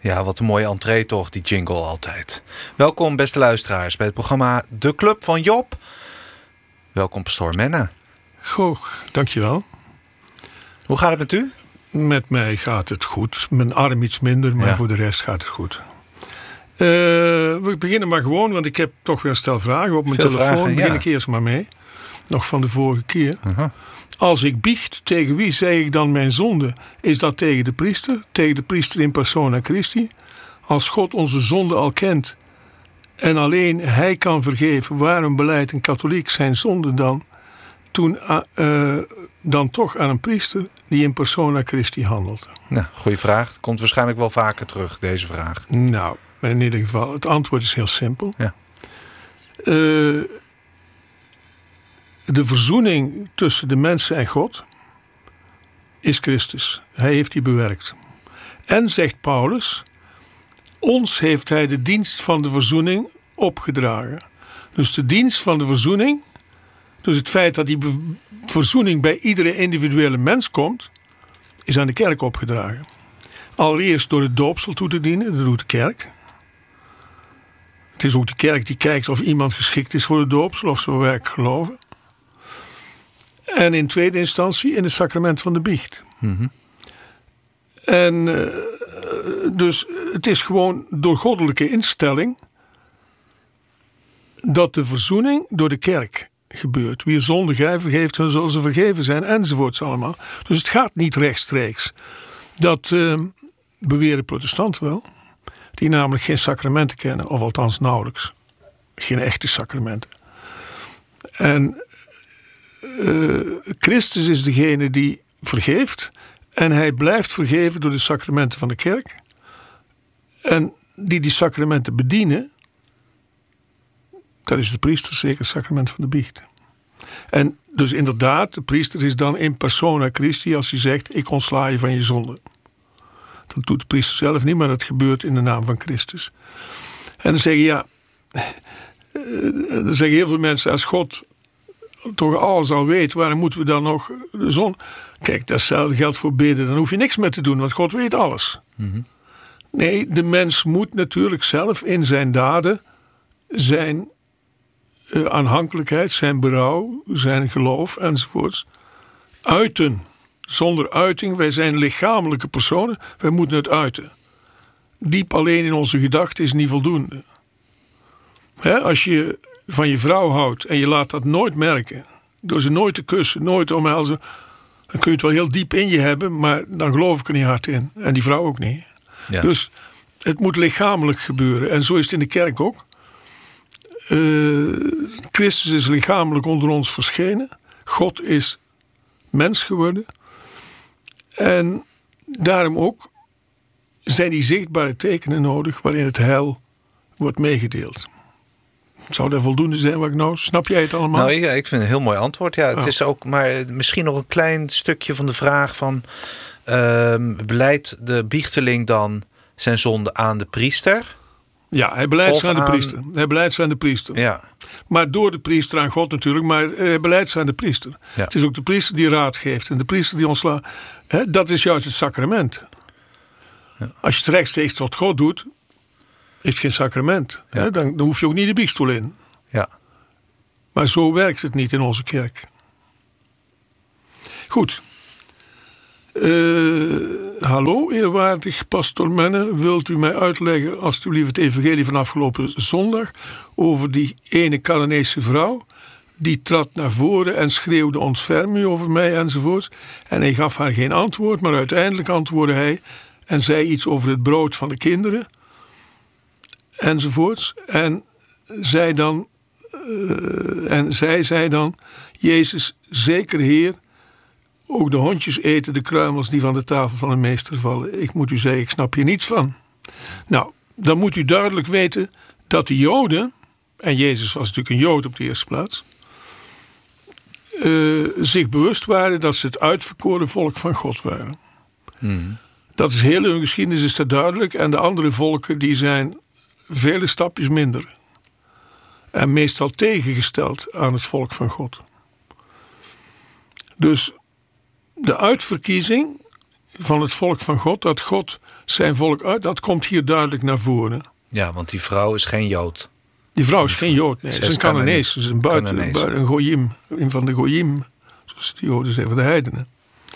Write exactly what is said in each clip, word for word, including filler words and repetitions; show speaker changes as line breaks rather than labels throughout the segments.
Ja, wat een mooie entree toch, die jingle altijd. Welkom beste luisteraars bij het programma De Club van Job. Welkom pastoor Menna.
Goh, dankjewel.
Hoe gaat het met u?
Met mij gaat het goed. Mijn arm iets minder, maar ja. Voor de rest gaat het goed. Uh, we beginnen maar gewoon, want ik heb toch weer een stel vragen op mijn
Veel
telefoon.
Vragen,
begin
ja.
ik eerst maar mee. Nog van de vorige keer.
Uh-huh.
Als ik biecht, tegen wie zeg ik dan mijn zonde? Is dat tegen de priester? Tegen de priester in persona Christi? Als God onze zonde al kent en alleen hij kan vergeven, waarom beleidt een katholiek zijn zonde dan? Toen uh, dan toch aan een priester die in persona Christi handelt?
Nou, goeie vraag. Komt waarschijnlijk wel vaker terug, deze vraag.
Nou, in ieder geval, het antwoord is heel simpel.
Ja.
Uh, de verzoening tussen de mensen en God is Christus. Hij heeft die bewerkt. En, zegt Paulus, ons heeft hij de dienst van de verzoening opgedragen. Dus de dienst van de verzoening, dus het feit dat die be- verzoening bij iedere individuele mens komt, is aan de kerk opgedragen. Allereerst door het doopsel toe te dienen, dat doet de kerk. Het is ook de kerk die kijkt of iemand geschikt is voor het doopsel, of ze werkelijk geloven. En in tweede instantie in het sacrament van de biecht.
Mm-hmm.
En uh, dus het is gewoon door goddelijke instelling dat de verzoening door de kerk gebeurt. Wie zonde gij vergeeft, dan zullen ze vergeven zijn, enzovoorts allemaal. Dus het gaat niet rechtstreeks. Dat uh, beweren protestanten wel. Die namelijk geen sacramenten kennen, of althans nauwelijks. Geen echte sacramenten. En uh, Christus is degene die vergeeft. En hij blijft vergeven door de sacramenten van de kerk. En die die sacramenten bedienen, dat is de priester, zeker het sacrament van de biecht. En dus inderdaad, de priester is dan in persona Christi als hij zegt, ik ontsla je van je zonde. Dat doet de priester zelf niet, maar dat gebeurt in de naam van Christus. En dan zeggen ja, dan zeggen heel veel mensen, als God toch alles al weet, waarom moeten we dan nog de zon? Kijk, datzelfde geldt voor bidden, dan hoef je niks meer te doen, want God weet alles. Mm-hmm. Nee, de mens moet natuurlijk zelf in zijn daden zijn uh, aanhankelijkheid, zijn berouw, zijn geloof enzovoorts uiten. Zonder uiting, wij zijn lichamelijke personen, wij moeten het uiten. Diep alleen in onze gedachten is niet voldoende. He, als je van je vrouw houdt en je laat dat nooit merken, door ze nooit te kussen, nooit te omhelzen, dan kun je het wel heel diep in je hebben, maar dan geloof ik er niet hard in. En die vrouw ook niet. Ja. Dus het moet lichamelijk gebeuren. En zo is het in de kerk ook. Uh, Christus is lichamelijk onder ons verschenen. God is mens geworden. En daarom ook zijn die zichtbare tekenen nodig waarin het heil wordt meegedeeld. Zou dat voldoende zijn wat ik nou? Snap jij het allemaal?
Nou, ja, ik vind het een heel mooi antwoord. Ja, het
oh.
is ook maar misschien nog een klein stukje van de vraag van uh, beleidt de biechteling dan zijn zonde aan de priester?
Ja, hij beleidt ze aan de priester. Aan... Hij beleidt ze aan de priester.
Ja.
Maar door de priester aan God natuurlijk, maar hij beleidt ze aan de priester.
Ja.
Het is ook de priester die raad geeft en de priester die ontslaat. Dat is juist het sacrament. Ja. Als je het rechtstreeks tot God doet, is het geen sacrament. Ja. Dan, dan hoef je ook niet de biechtstoel in.
Ja.
Maar zo werkt het niet in onze kerk. Goed. Uh, hallo, eerwaardig pastoor Menne. Wilt u mij uitleggen, alstublieft, het evangelie van afgelopen zondag over die ene Cananese vrouw? Die trad naar voren en schreeuwde ontferm u over mij enzovoorts. En hij gaf haar geen antwoord, maar uiteindelijk antwoordde hij en zei iets over het brood van de kinderen enzovoorts. En zij dan, uh, en zij zei dan, Jezus, zeker Heer, ook de hondjes eten de kruimels die van de tafel van een meester vallen. Ik moet u zeggen, ik snap hier niets van. Nou, dan moet u duidelijk weten dat de Joden, en Jezus was natuurlijk een Jood op de eerste plaats, uh, zich bewust waren dat ze het uitverkoren volk van God waren. Hmm. Dat is heel hun geschiedenis, is dat duidelijk. En de andere volken die zijn vele stapjes minder. En meestal tegengesteld aan het volk van God. Dus de uitverkiezing van het volk van God, dat God zijn volk uit, dat komt hier duidelijk naar voren.
Ja, want die vrouw is geen Jood.
Die vrouw is geen Jood, nee, ze is een Cananees, ze is een buiten, buiten een Goyim, een van de Goyim, zoals de Joden zijn van de heidenen.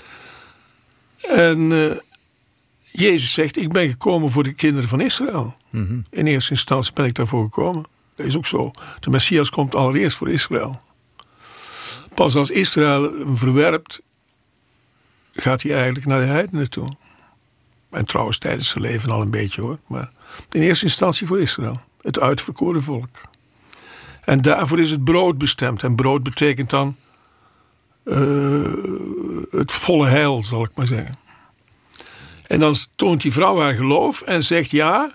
En uh, Jezus zegt, ik ben gekomen voor de kinderen van Israël. Mm-hmm. In eerste instantie ben ik daarvoor gekomen. Dat is ook zo. De Messias komt allereerst voor Israël. Pas als Israël hem verwerpt, gaat hij eigenlijk naar de heidenen toe. En trouwens tijdens zijn leven al een beetje hoor. Maar in eerste instantie voor Israël. Het uitverkoren volk. En daarvoor is het brood bestemd. En brood betekent dan uh, het volle heil, zal ik maar zeggen. En dan toont die vrouw haar geloof en zegt ja.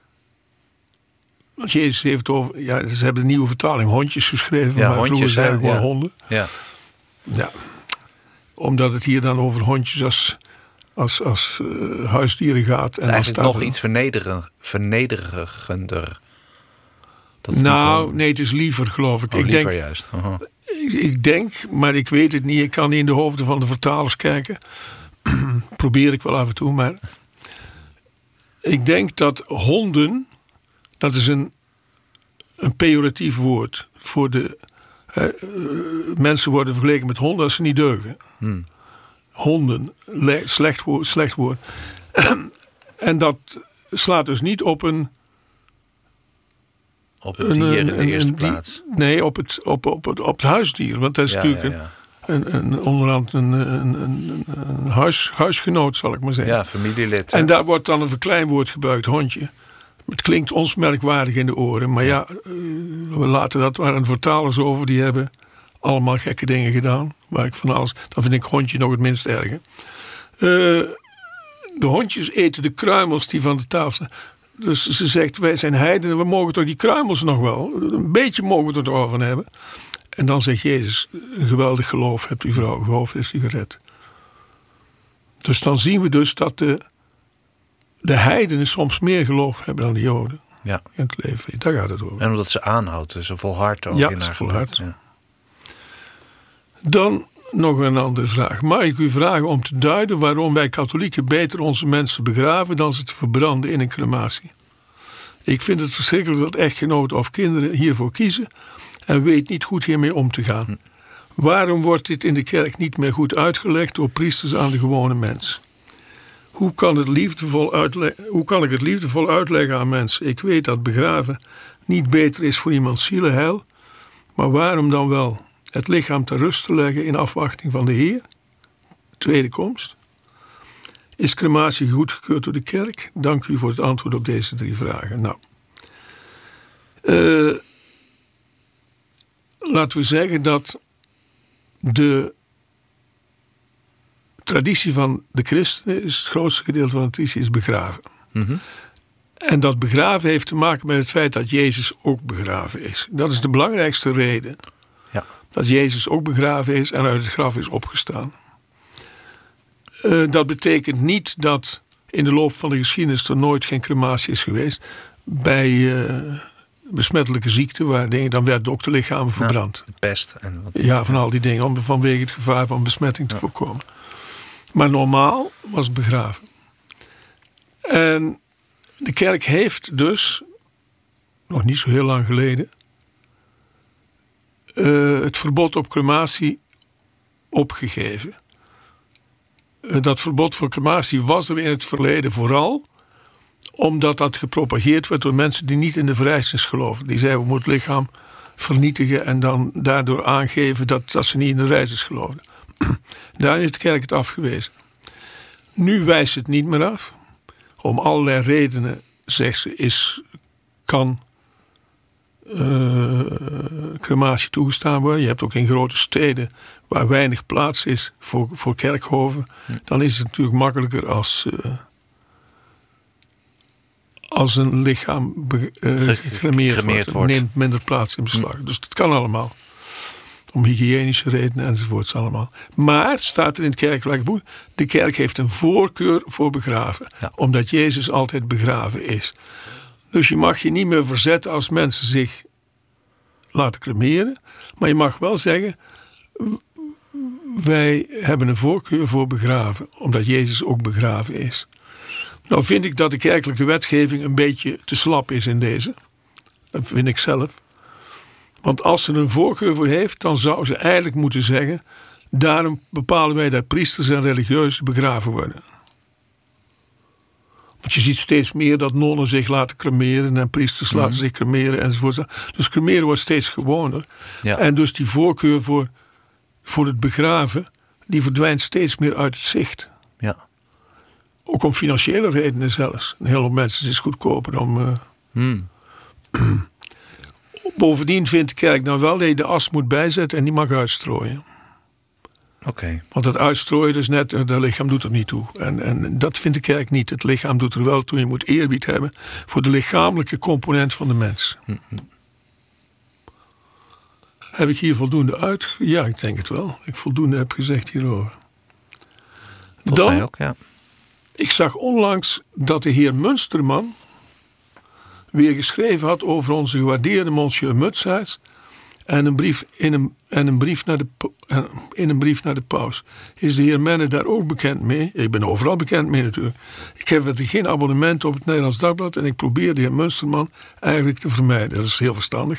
Want Jezus heeft het over, ja, ze hebben een nieuwe vertaling, hondjes geschreven.
Ja,
maar
hondjes,
vroeger zeiden gewoon
ja.
honden.
Ja.
Ja. Omdat het hier dan over hondjes als, als, als uh, huisdieren gaat. En
eigenlijk nog
er...
iets vernederen, vernederigender. Dat
nou,
niet,
nee, het is liever, geloof ik.
Oh,
ik
liever
denk,
juist. Uh-huh.
ik, ik denk, maar ik weet het niet. Ik kan niet in de hoofden van de vertalers kijken. Probeer ik wel af en toe, maar... Ik denk dat honden... Dat is een, een pejoratief woord. Voor de... Uh, uh, mensen worden vergeleken met honden als ze niet deugen. Hmm. Honden, le- slecht woord. Slecht woord. En dat slaat dus niet op een...
Op het dier in de
een,
eerste
een,
plaats.
Nee, op het, op, op, het, op het huisdier. Want dat is
ja,
natuurlijk
ja, ja.
Een, een, onderhand een, een, een, een huis, huisgenoot, zal ik maar zeggen.
Ja, familielid.
En daar wordt dan een verkleinwoord gebruikt, hondje. Het klinkt ons merkwaardig in de oren. Maar ja, we laten dat maar aan vertalers over. Die hebben allemaal gekke dingen gedaan. Waar ik van alles... Dan vind ik hondje nog het minst erge. Uh, de hondjes eten de kruimels die van de tafel zijn. Dus ze zegt, wij zijn heidenen, we mogen toch die kruimels nog wel. Een beetje mogen we er toch wel van hebben. En dan zegt Jezus, een geweldig geloof hebt die vrouw. Geloof is die gered. Dus dan zien we dus dat de, de heidenen soms meer geloof hebben dan de Joden.
Ja.
In het leven. Daar gaat het over.
En omdat ze aanhoudt, dus ze volhardt ook
ja,
in haar
volhard.
Ja.
Dan nog een andere vraag. Mag ik u vragen om te duiden waarom wij katholieken beter onze mensen begraven dan ze te verbranden in een crematie? Ik vind het verschrikkelijk dat echtgenoten of kinderen hiervoor kiezen en weet niet goed hiermee om te gaan. Hm. Waarom wordt dit in de kerk niet meer goed uitgelegd door priesters aan de gewone mens? Hoe kan, het liefdevol uitle- Hoe kan ik het liefdevol uitleggen aan mensen? Ik weet dat begraven niet beter is voor iemands zielenheil, maar waarom dan wel? Het lichaam ter rust te leggen in afwachting van de Heer? Tweede komst. Is crematie goedgekeurd door de kerk? Dank u voor het antwoord op deze drie vragen. Nou, uh, laten we zeggen dat de traditie van de christenen is het grootste gedeelte van de traditie is begraven. Mm-hmm. En dat begraven heeft te maken met het feit dat Jezus ook begraven is. Dat is de belangrijkste reden. Ja. Dat Jezus ook begraven is en uit het graf is opgestaan. Uh, dat betekent niet dat in de loop van de geschiedenis er nooit geen crematie is geweest. Bij uh, besmettelijke ziekten, waar dingen, dan werden ook de lichamen verbrand.
Ja, de pest. En wat
ja, van al die dingen, om vanwege het gevaar van besmetting te ja. voorkomen. Maar normaal was het begraven. En de kerk heeft dus, nog niet zo heel lang geleden, uh, het verbod op crematie opgegeven. Uh, dat verbod voor crematie was er in het verleden vooral omdat dat gepropageerd werd door mensen die niet in de verrijzenis geloven. Die zeiden, we moeten het lichaam vernietigen en dan daardoor aangeven dat, dat ze niet in de verrijzenis geloofden. Daar heeft de kerk het afgewezen. Nu wijst het niet meer af. Om allerlei redenen, zegt ze, is, kan uh, crematie toegestaan worden. Je hebt ook in grote steden waar weinig plaats is voor, voor kerkhoven. Dan is het natuurlijk makkelijker als, uh, als een lichaam be, uh, gecremeerd wordt. wordt. Neemt minder plaats in beslag. Hm. Dus dat kan allemaal. Om hygiënische redenen enzovoorts allemaal. Maar, staat er in het kerkelijk boek, de kerk heeft een voorkeur voor begraven. Ja. Omdat Jezus altijd begraven is. Dus je mag je niet meer verzetten als mensen zich laten cremeren. Maar je mag wel zeggen, wij hebben een voorkeur voor begraven, omdat Jezus ook begraven is. Nou vind ik dat de kerkelijke wetgeving een beetje te slap is in deze. Dat vind ik zelf. Want als ze een voorkeur voor heeft, dan zou ze eigenlijk moeten zeggen, daarom bepalen wij dat priesters en religieuzen begraven worden. Want je ziet steeds meer dat nonnen zich laten cremeren en priesters laten mm. zich cremeren enzovoort. Dus cremeren wordt steeds gewoner. Ja. En dus die voorkeur voor, voor het begraven, die verdwijnt steeds meer uit het zicht.
Ja.
Ook om financiële redenen zelfs. Een hele hoop mensen is het goedkoper om... Uh... Mm. Bovendien vindt de kerk nou wel dat je de as moet bijzetten en die mag uitstrooien.
Oké. Okay.
Want het uitstrooien is net, het lichaam doet er niet toe. En, en dat vindt de kerk niet. Het lichaam doet er wel toe. Je moet eerbied hebben voor de lichamelijke component van de mens. Mm-hmm. Heb ik hier voldoende uit? Ja, ik denk het wel. Ik voldoende heb gezegd hierover.
Volgens Dan, mij ook, ja.
Ik zag onlangs dat de heer Munsterman weer geschreven had over onze gewaardeerde monsieur Mutshuis en een brief in een, en een brief naar de in een brief naar de paus. Is de heer Menne daar ook bekend mee? Ik ben overal bekend mee natuurlijk. Ik heb geen abonnement op het Nederlands Dagblad en ik probeer de heer Munsterman eigenlijk te vermijden. Dat is heel verstandig.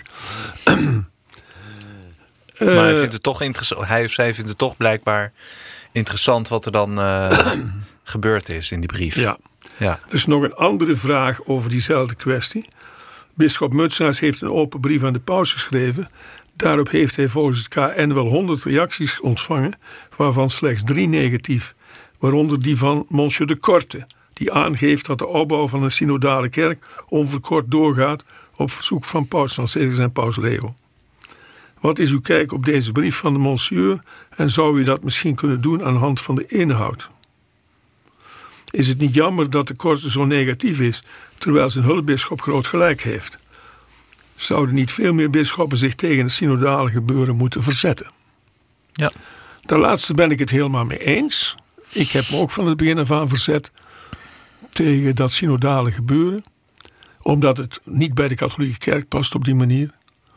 Maar hij vindt het toch interessant. Hij of zij vindt het toch blijkbaar interessant wat er dan uh, gebeurd is in die brief.
Ja.
Ja.
Er is nog een andere vraag over diezelfde kwestie. Bisschop Mutshuis heeft een open brief aan de paus geschreven. Daarop heeft hij volgens het K N wel honderd reacties ontvangen, waarvan slechts drie negatief. Waaronder die van Monsieur de Korte, die aangeeft dat de opbouw van een synodale kerk onverkort doorgaat op verzoek van paus Franciscus en paus Leo. Wat is uw kijk op deze brief van de Monsieur en zou u dat misschien kunnen doen aan de hand van de inhoud? Is het niet jammer dat de Korte zo negatief is, terwijl zijn hulpbisschop groot gelijk heeft? Zouden niet veel meer bisschoppen zich tegen het synodale gebeuren moeten verzetten?
Ja.
Daar laatste ben ik het helemaal mee eens. Ik heb me ook van het begin af aan verzet tegen dat synodale gebeuren, omdat het niet bij de katholieke kerk past op die manier.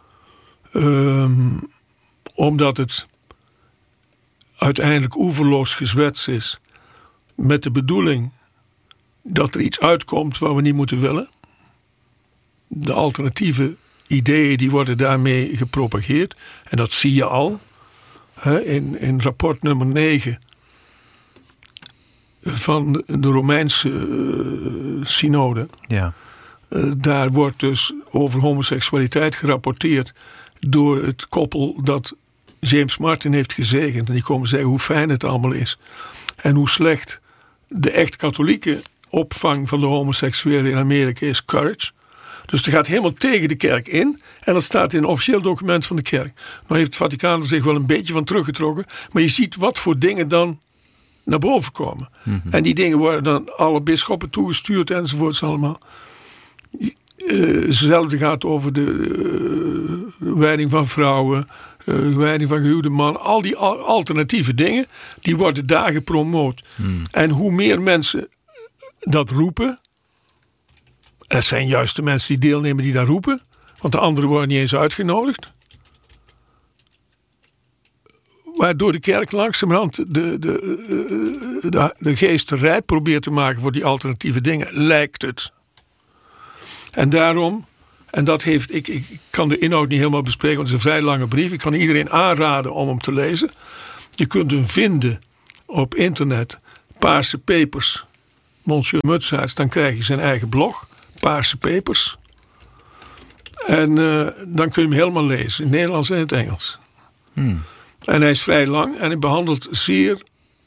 Um, omdat het uiteindelijk oeverloos gezwets is met de bedoeling dat er iets uitkomt wat we niet moeten willen. De alternatieve ideeën die worden daarmee gepropageerd. En dat zie je al. Hè, in, in rapport nummer negen van de Romeinse uh, synode.
Ja.
Uh, daar wordt dus over homoseksualiteit gerapporteerd door het koppel dat James Martin heeft gezegend. En die komen zeggen hoe fijn het allemaal is. En hoe slecht de echt katholieke opvang van de homoseksuelen in Amerika is, courage. Dus dat gaat helemaal tegen de kerk in. En dat staat in een officieel document van de kerk. Nou heeft het Vaticaan er zich wel een beetje van teruggetrokken. Maar je ziet wat voor dingen dan naar boven komen. Mm-hmm. En die dingen worden dan alle bisschoppen toegestuurd enzovoorts allemaal. Uh, hetzelfde gaat over de uh, wijding van vrouwen, uh, wijding van gehuwde mannen. Al die al- alternatieve dingen, die worden daar gepromoot. Hmm. En hoe meer mensen dat roepen, en het zijn juist de mensen die deelnemen die daar roepen, want de anderen worden niet eens uitgenodigd. Waardoor de kerk langzamerhand de, de, de, de, de geest rijp probeert te maken voor die alternatieve dingen, lijkt het. En daarom, en dat heeft, ik, ik kan de inhoud niet helemaal bespreken, want het is een vrij lange brief. Ik kan iedereen aanraden om hem te lezen. Je kunt hem vinden op internet, Paarse Papers, Monsieur Mutshuis, dan krijg je zijn eigen blog, Paarse Papers. En uh, dan kun je hem helemaal lezen, in het Nederlands en in het Engels. Hmm. En hij is vrij lang en hij behandelt zeer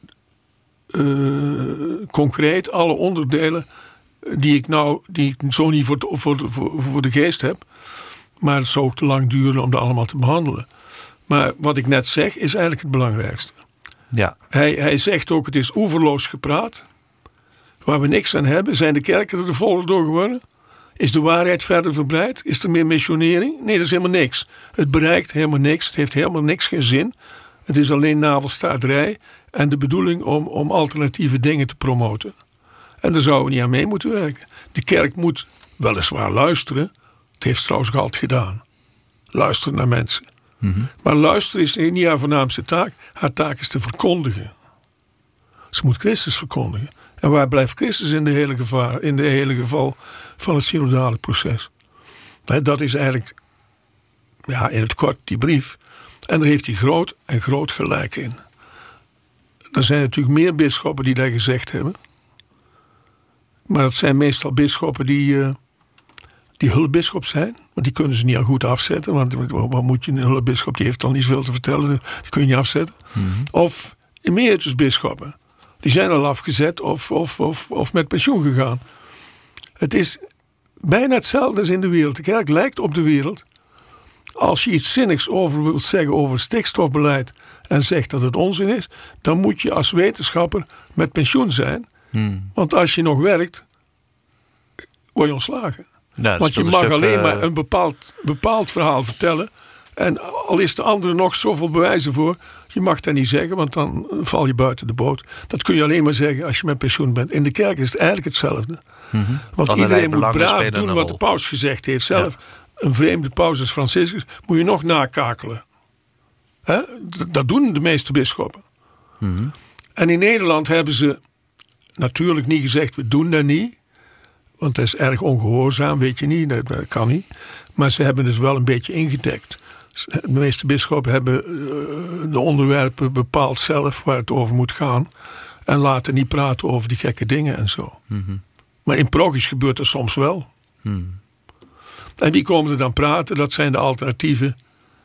uh, concreet alle onderdelen die ik nou die ik zo niet voor, voor, voor, voor de geest heb. Maar het zou ook te lang duren om dat allemaal te behandelen. Maar wat ik net zeg is eigenlijk het belangrijkste.
Ja.
Hij, hij zegt ook, het is oeverloos gepraat. Waar we niks aan hebben. Zijn de kerken er de volle door geworden? Is de waarheid verder verbreid? Is er meer missionering? Nee, dat is helemaal niks. Het bereikt helemaal niks. Het heeft helemaal niks geen zin. Het is alleen navelstaarderij en de bedoeling om, om alternatieve dingen te promoten. En daar zouden we niet aan mee moeten werken. De kerk moet weliswaar luisteren. Het heeft ze trouwens ook altijd gedaan. Luisteren naar mensen. Mm-hmm. Maar luisteren is niet haar voornaamste taak. Haar taak is te verkondigen. Ze moet Christus verkondigen. En waar blijft Christus in de hele, gevaar, in de hele geval van het synodale proces? Nee, dat is eigenlijk ja, in het kort die brief. En daar heeft hij groot en groot gelijk in. Er zijn natuurlijk meer bisschoppen die dat gezegd hebben. Maar dat zijn meestal bisschoppen die, uh, die hulpbisschop zijn. Want die kunnen ze niet al goed afzetten. Want wat moet je een hulpbisschop? Die heeft dan niet zoveel te vertellen. Die kun je niet afzetten. Mm-hmm. Of emeritusbisschoppen. Die zijn al afgezet of, of, of, of met pensioen gegaan. Het is bijna hetzelfde als in de wereld. De kerk lijkt op de wereld. Als je iets zinnigs over wilt zeggen over stikstofbeleid en zegt dat het onzin is, dan moet je als wetenschapper met pensioen zijn. Hmm. Want als je nog werkt, word je ontslagen. Ja, want je mag stuk, alleen uh... maar een bepaald, bepaald verhaal vertellen. En al is de andere nog zoveel bewijzen voor, je mag dat niet zeggen, want dan val je buiten de boot. Dat kun je alleen maar zeggen als je met pensioen bent. In de kerk is het eigenlijk hetzelfde. Mm-hmm. Want Allerlei iedereen moet braaf doen wat de paus gezegd heeft. Zelf, ja. Een vreemde paus als Franciscus moet je nog nakakelen. He? Dat doen de meeste bisschoppen. Mm-hmm. En in Nederland hebben ze natuurlijk niet gezegd, we doen dat niet. Want dat is erg ongehoorzaam, weet je niet. Dat, dat kan niet. Maar ze hebben het wel een beetje ingedekt. De meeste bisschoppen hebben uh, de onderwerpen bepaald zelf waar het over moet gaan. En laten niet praten over die gekke dingen en zo. Mm-hmm. Maar in progies gebeurt dat soms wel. Mm. En wie komen er dan praten? Dat zijn de alternatieve,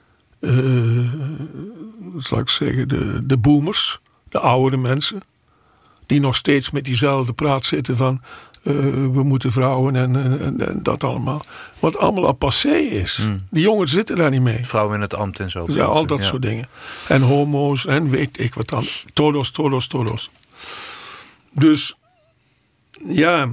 uh, zal ik zeggen, de, de boomers. De oudere mensen. Die nog steeds met diezelfde praat zitten van Uh, we moeten vrouwen en, en, en dat allemaal. Wat allemaal al passé is. Mm. Die jongens zitten daar niet mee.
Vrouwen in het ambt en zo.
Ja, al dat ja. soort dingen. En homo's en weet ik wat dan. Todos, todos, todos. Dus ja,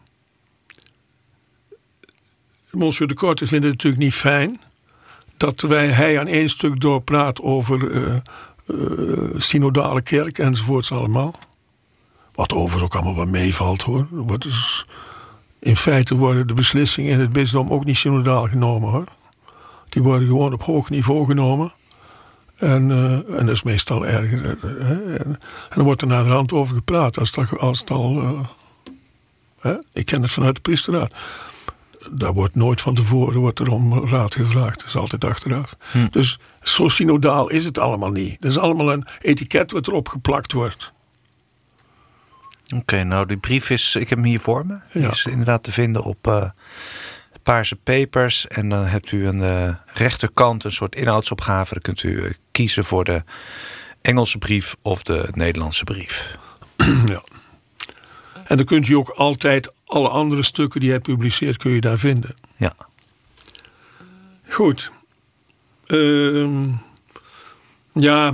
Monsieur de Korte vindt het natuurlijk niet fijn dat wij, hij aan één stuk doorpraat over uh, uh, synodale kerk enzovoorts allemaal. Wat overigens ook allemaal wat meevalt hoor. Wat is, in feite worden de beslissingen in het bisdom ook niet synodaal genomen hoor. Die worden gewoon op hoog niveau genomen. En, uh, en dat is meestal erger. Uh, uh, en dan wordt er naar de hand over gepraat. Als het, als het al, uh, uh, ik ken het vanuit de priesterraad. Daar wordt nooit van tevoren wordt er om raad gevraagd. Dat is altijd achteraf. Hm. Dus zo synodaal is het allemaal niet. Dat is allemaal een etiket wat erop geplakt wordt.
Oké, okay, nou die brief is, ik heb hem hier voor me. Die ja. is inderdaad te vinden op uh, Paarse Papers. En dan hebt u aan de rechterkant een soort inhoudsopgave. Dan kunt u uh, kiezen voor de Engelse brief of de Nederlandse brief.
Ja. En dan kunt u ook altijd alle andere stukken die hij publiceert, kun je daar vinden.
Ja.
Goed. Uh, ja,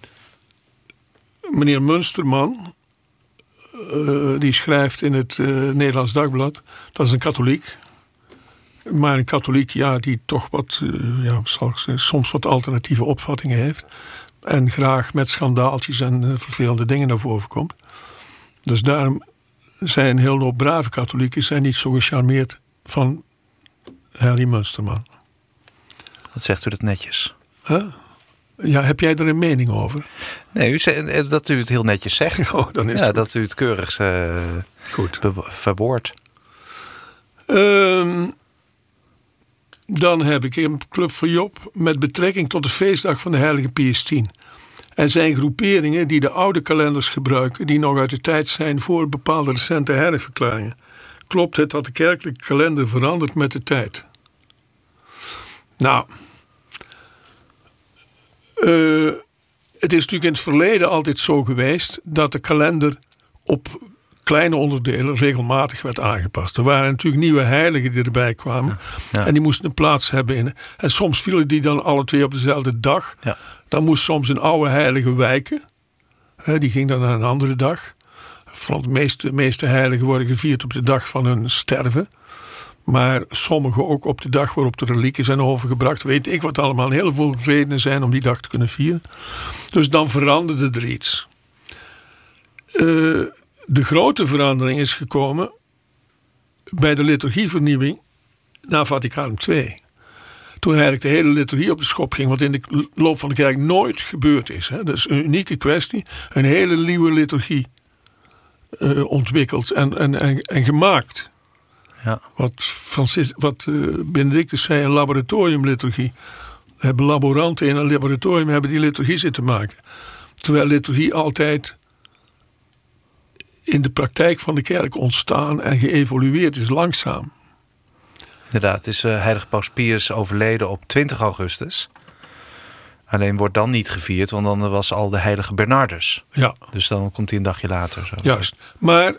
meneer Munsterman, uh, die schrijft in het uh, Nederlands Dagblad, dat is een katholiek. Maar een katholiek, ja, die toch wat, uh, ja, zal ik zeggen, soms wat alternatieve opvattingen heeft. En graag met schandaaltjes en uh, vervelende dingen naar voren komt. Dus daarom zijn een heel hoop brave katholieken zijn niet zo gecharmeerd van Henry Munsterman.
Wat zegt u dat netjes?
Huh? Ja, heb jij er een mening over?
Nee, u zegt, dat u het heel netjes zegt.
Oh, dan is
ja,
het
dat u het keurig uh,
goed
bewo- verwoordt.
Um, dan heb ik een Club voor Job met betrekking tot de feestdag van de heilige Pius X. Er zijn groeperingen die de oude kalenders gebruiken, die nog uit de tijd zijn voor bepaalde recente heiligverklaringen. Klopt het dat de kerkelijke kalender verandert met de tijd? Nou, uh, het is natuurlijk in het verleden altijd zo geweest dat de kalender op kleine onderdelen regelmatig werd aangepast. Er waren natuurlijk nieuwe heiligen die erbij kwamen. Ja, ja. En die moesten een plaats hebben in. En soms vielen die dan alle twee op dezelfde dag. Ja. Dan moest soms een oude heilige wijken. He, die ging dan naar een andere dag. Van de meeste, meeste heiligen worden gevierd op de dag van hun sterven. Maar sommige ook op de dag waarop de relieken zijn overgebracht. Weet ik wat allemaal. Een heleboel redenen zijn om die dag te kunnen vieren. Dus dan veranderde er iets. Uh, de grote verandering is gekomen bij de liturgievernieuwing na Vaticaan twee. Toen eigenlijk de hele liturgie op de schop ging, wat in de loop van de kerk nooit gebeurd is. Hè. Dat is een unieke kwestie. Een hele nieuwe liturgie uh, ontwikkeld en, en, en, en gemaakt.
Ja.
Wat, Francis, wat uh, Benedictus zei, een laboratoriumliturgie. We hebben laboranten in een laboratorium hebben die liturgie zitten maken. Terwijl liturgie altijd in de praktijk van de kerk ontstaan en geëvolueerd is langzaam.
Inderdaad, is uh, heilige Paus Pius overleden op twintig augustus. Alleen wordt dan niet gevierd, want dan was al de heilige Bernardus. Ja. Dus dan komt hij een dagje later. Zo.
Juist. Maar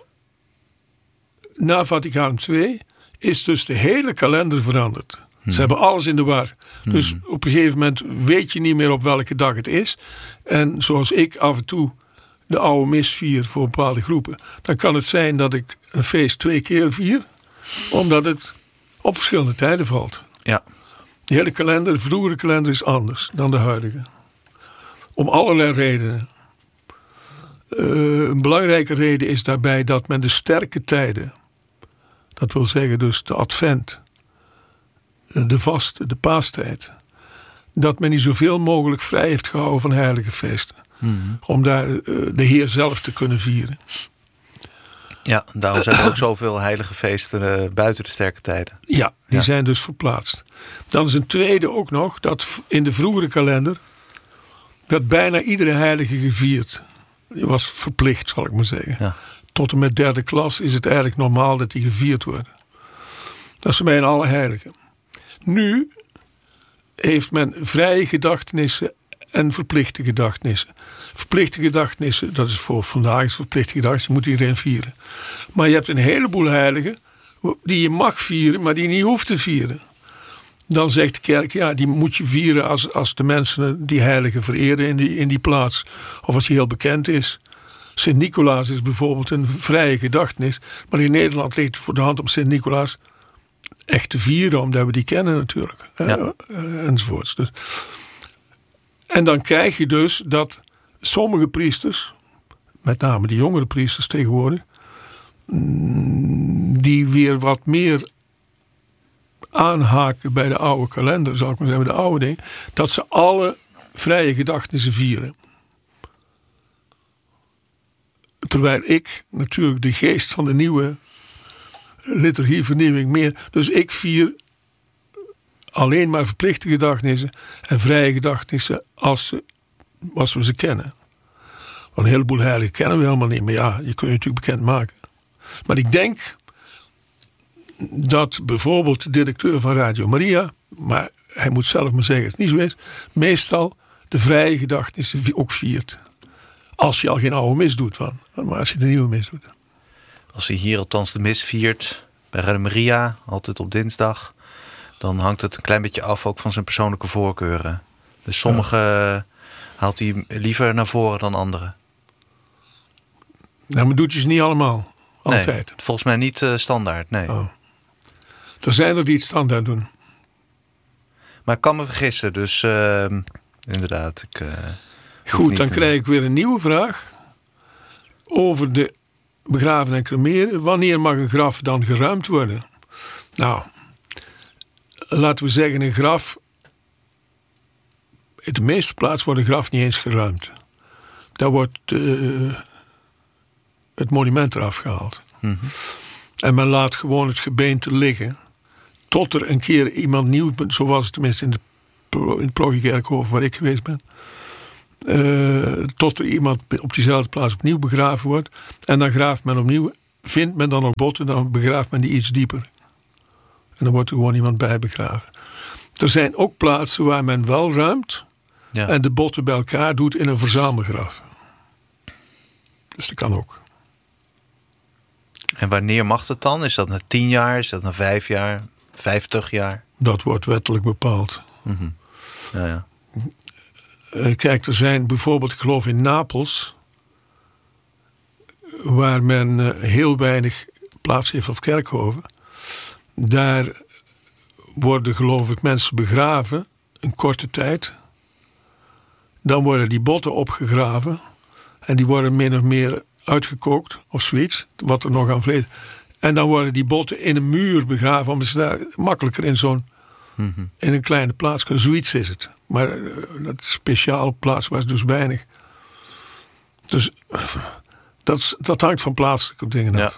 na Vaticaan twee is dus de hele kalender veranderd. Hmm. Ze hebben alles in de war. Hmm. Dus op een gegeven moment weet je niet meer op welke dag het is. En zoals ik af en toe de oude mis vier voor bepaalde groepen, dan kan het zijn dat ik een feest twee keer vier, omdat het op verschillende tijden valt.
Ja.
De hele kalender, de vroegere kalender is anders dan de huidige. Om allerlei redenen. Uh, een belangrijke reden is daarbij dat men de sterke tijden, dat wil zeggen dus de advent, de vaste, de paastijd, dat men die zoveel mogelijk vrij heeft gehouden van heilige feesten. Mm-hmm. Om daar uh, de Heer zelf te kunnen vieren.
Ja, daarom zijn er ook zoveel heilige feesten uh, buiten de sterke tijden.
Ja, die ja. zijn dus verplaatst. Dan is een tweede ook nog, dat in de vroegere kalender werd bijna iedere heilige gevierd. Die was verplicht, zal ik maar zeggen. Ja. Tot en met derde klas is het eigenlijk normaal dat die gevierd worden. Dat is bijna alle heiligen. Nu heeft men vrije gedachtenissen en verplichte gedachtenissen. Verplichte gedachtenissen, dat is voor vandaag is verplichte gedachtenissen, moet iedereen vieren. Maar je hebt een heleboel heiligen die je mag vieren, maar die je niet hoeft te vieren. Dan zegt de kerk, ja, die moet je vieren als, als de mensen die heiligen vereren in die, in die plaats. Of als hij heel bekend is. Sint Nicolaas is bijvoorbeeld een vrije gedachtenis. Maar in Nederland ligt het voor de hand om Sint Nicolaas echt te vieren, omdat we die kennen natuurlijk. Ja. Uh, enzovoorts. Dus. En dan krijg je dus dat sommige priesters, met name de jongere priesters tegenwoordig, die weer wat meer aanhaken bij de oude kalender, zal ik maar zeggen, de oude ding, dat ze alle vrije gedachtenissen vieren. Terwijl ik natuurlijk de geest van de nieuwe liturgievernieuwing meer, dus ik vier alleen maar verplichte gedachtenissen en vrije gedachtenissen als, ze, als we ze kennen. Want een heleboel heiligen kennen we helemaal niet, maar ja, je kunt je natuurlijk bekend maken. Maar ik denk dat bijvoorbeeld de directeur van Radio Maria, maar hij moet zelf maar zeggen dat het niet zo is, meestal de vrije gedachtenissen ook viert. Als je al geen oude mis doet van, maar als je de nieuwe mis doet.
Als hij hier althans de mis viert, bij Radio Maria, altijd op dinsdag, dan hangt het een klein beetje af ook van zijn persoonlijke voorkeuren. Dus sommige ja. haalt hij liever naar voren dan andere.
Nou, maar doet je ze niet allemaal. Altijd.
Nee, volgens mij niet uh, standaard, nee. Oh.
Er zijn er die het standaard doen.
Maar ik kan me vergissen, dus uh, inderdaad. Ik, uh,
Goed, dan te... krijg ik weer een nieuwe vraag. Over de begraven en cremeren. Wanneer mag een graf dan geruimd worden? Nou, laten we zeggen een graf. In de meeste plaatsen wordt een graf niet eens geruimd. Daar wordt uh, het monument eraf gehaald. Mm-hmm. En men laat gewoon het gebeente liggen. Tot er een keer iemand nieuw, zo was het tenminste in, de, in het Parochiekerkhof waar ik geweest ben. Uh, tot er iemand op diezelfde plaats opnieuw begraven wordt. En dan graaft men opnieuw. Vindt men dan nog botten, dan begraaft men die iets dieper. En dan wordt er gewoon iemand bij begraven. Er zijn ook plaatsen waar men wel ruimt. Ja. En de botten bij elkaar doet in een verzamelgraf. Dus dat kan ook.
En wanneer mag het dan? Is dat na tien jaar? Is dat na vijf jaar? Vijftig jaar?
Dat wordt wettelijk bepaald.
Mm-hmm. Ja, ja.
Kijk, er zijn bijvoorbeeld, ik geloof in Napels, waar men heel weinig plaats heeft of kerkhoven. Daar worden, geloof ik, mensen begraven een korte tijd. Dan worden die botten opgegraven en die worden min of meer uitgekookt of zoiets, wat er nog aan vlees. En dan worden die botten in een muur begraven, omdat ze daar makkelijker in zo'n
Mm-hmm.
In een kleine plaats, zoiets is het. Maar uh, dat speciale plaats was dus weinig. Dus uh, dat, dat hangt van plaatselijke dingen
ja.
af.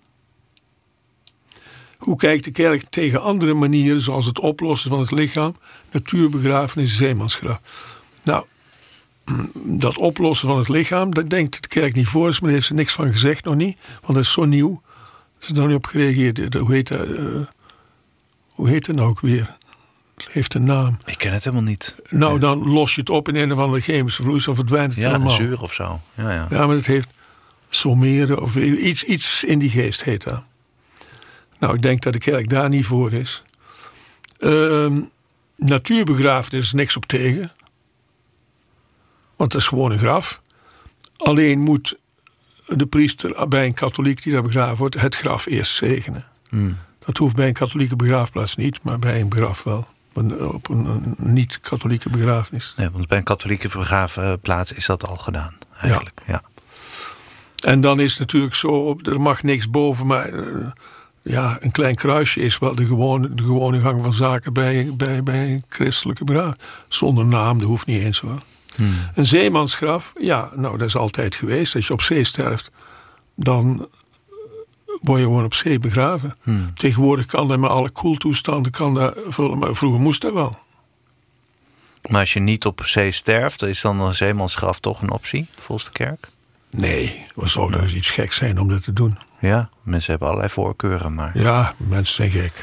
Hoe kijkt de kerk tegen andere manieren, zoals het oplossen van het lichaam, natuurbegrafenis, zeemansgraf? Nou, dat oplossen van het lichaam, daar denkt de kerk niet voor, maar daar heeft ze niks van gezegd, nog niet. Want dat is zo nieuw. Ze is er nog niet op gereageerd. Hoe heet dat, uh, hoe heet dat nou ook weer? Het heeft een naam.
Ik ken het helemaal niet.
Nou, dan los je het op in een of andere chemische vloeistof, verdwijnt het
ja,
helemaal.
Ja, zuur of zo. Ja, ja.
ja, maar het heeft sommeren of iets, iets in die geest heet dat. Nou, ik denk dat de kerk daar niet voor is. Uh, natuurbegrafenis is niks op tegen. Want dat is gewoon een graf. Alleen moet de priester bij een katholiek die daar begraven wordt het graf eerst zegenen.
Hmm.
Dat hoeft bij een katholieke begraafplaats niet, maar bij een graf wel. Op een, een niet-katholieke begrafenis.
Nee, want bij een katholieke begraafplaats is dat al gedaan. Eigenlijk. Ja. Ja.
En dan is het natuurlijk zo, er mag niks boven, maar uh, ja, een klein kruisje is wel de gewone, de gewone gang van zaken bij, bij, bij een christelijke begrafenis. Zonder naam, dat hoeft niet eens hoor. Hmm. Een zeemansgraf, ja, nou dat is altijd geweest. Als je op zee sterft, dan word je gewoon op zee begraven. Hmm. Tegenwoordig kan dat met alle koeltoestanden kan dat vullen, maar vroeger moest dat wel.
Maar als je niet op zee sterft, is dan een zeemansgraf toch een optie volgens de kerk?
Nee, wat zou dus iets gek zijn om dat te doen?
Ja, mensen hebben allerlei voorkeuren, maar...
Ja, mensen zijn gek.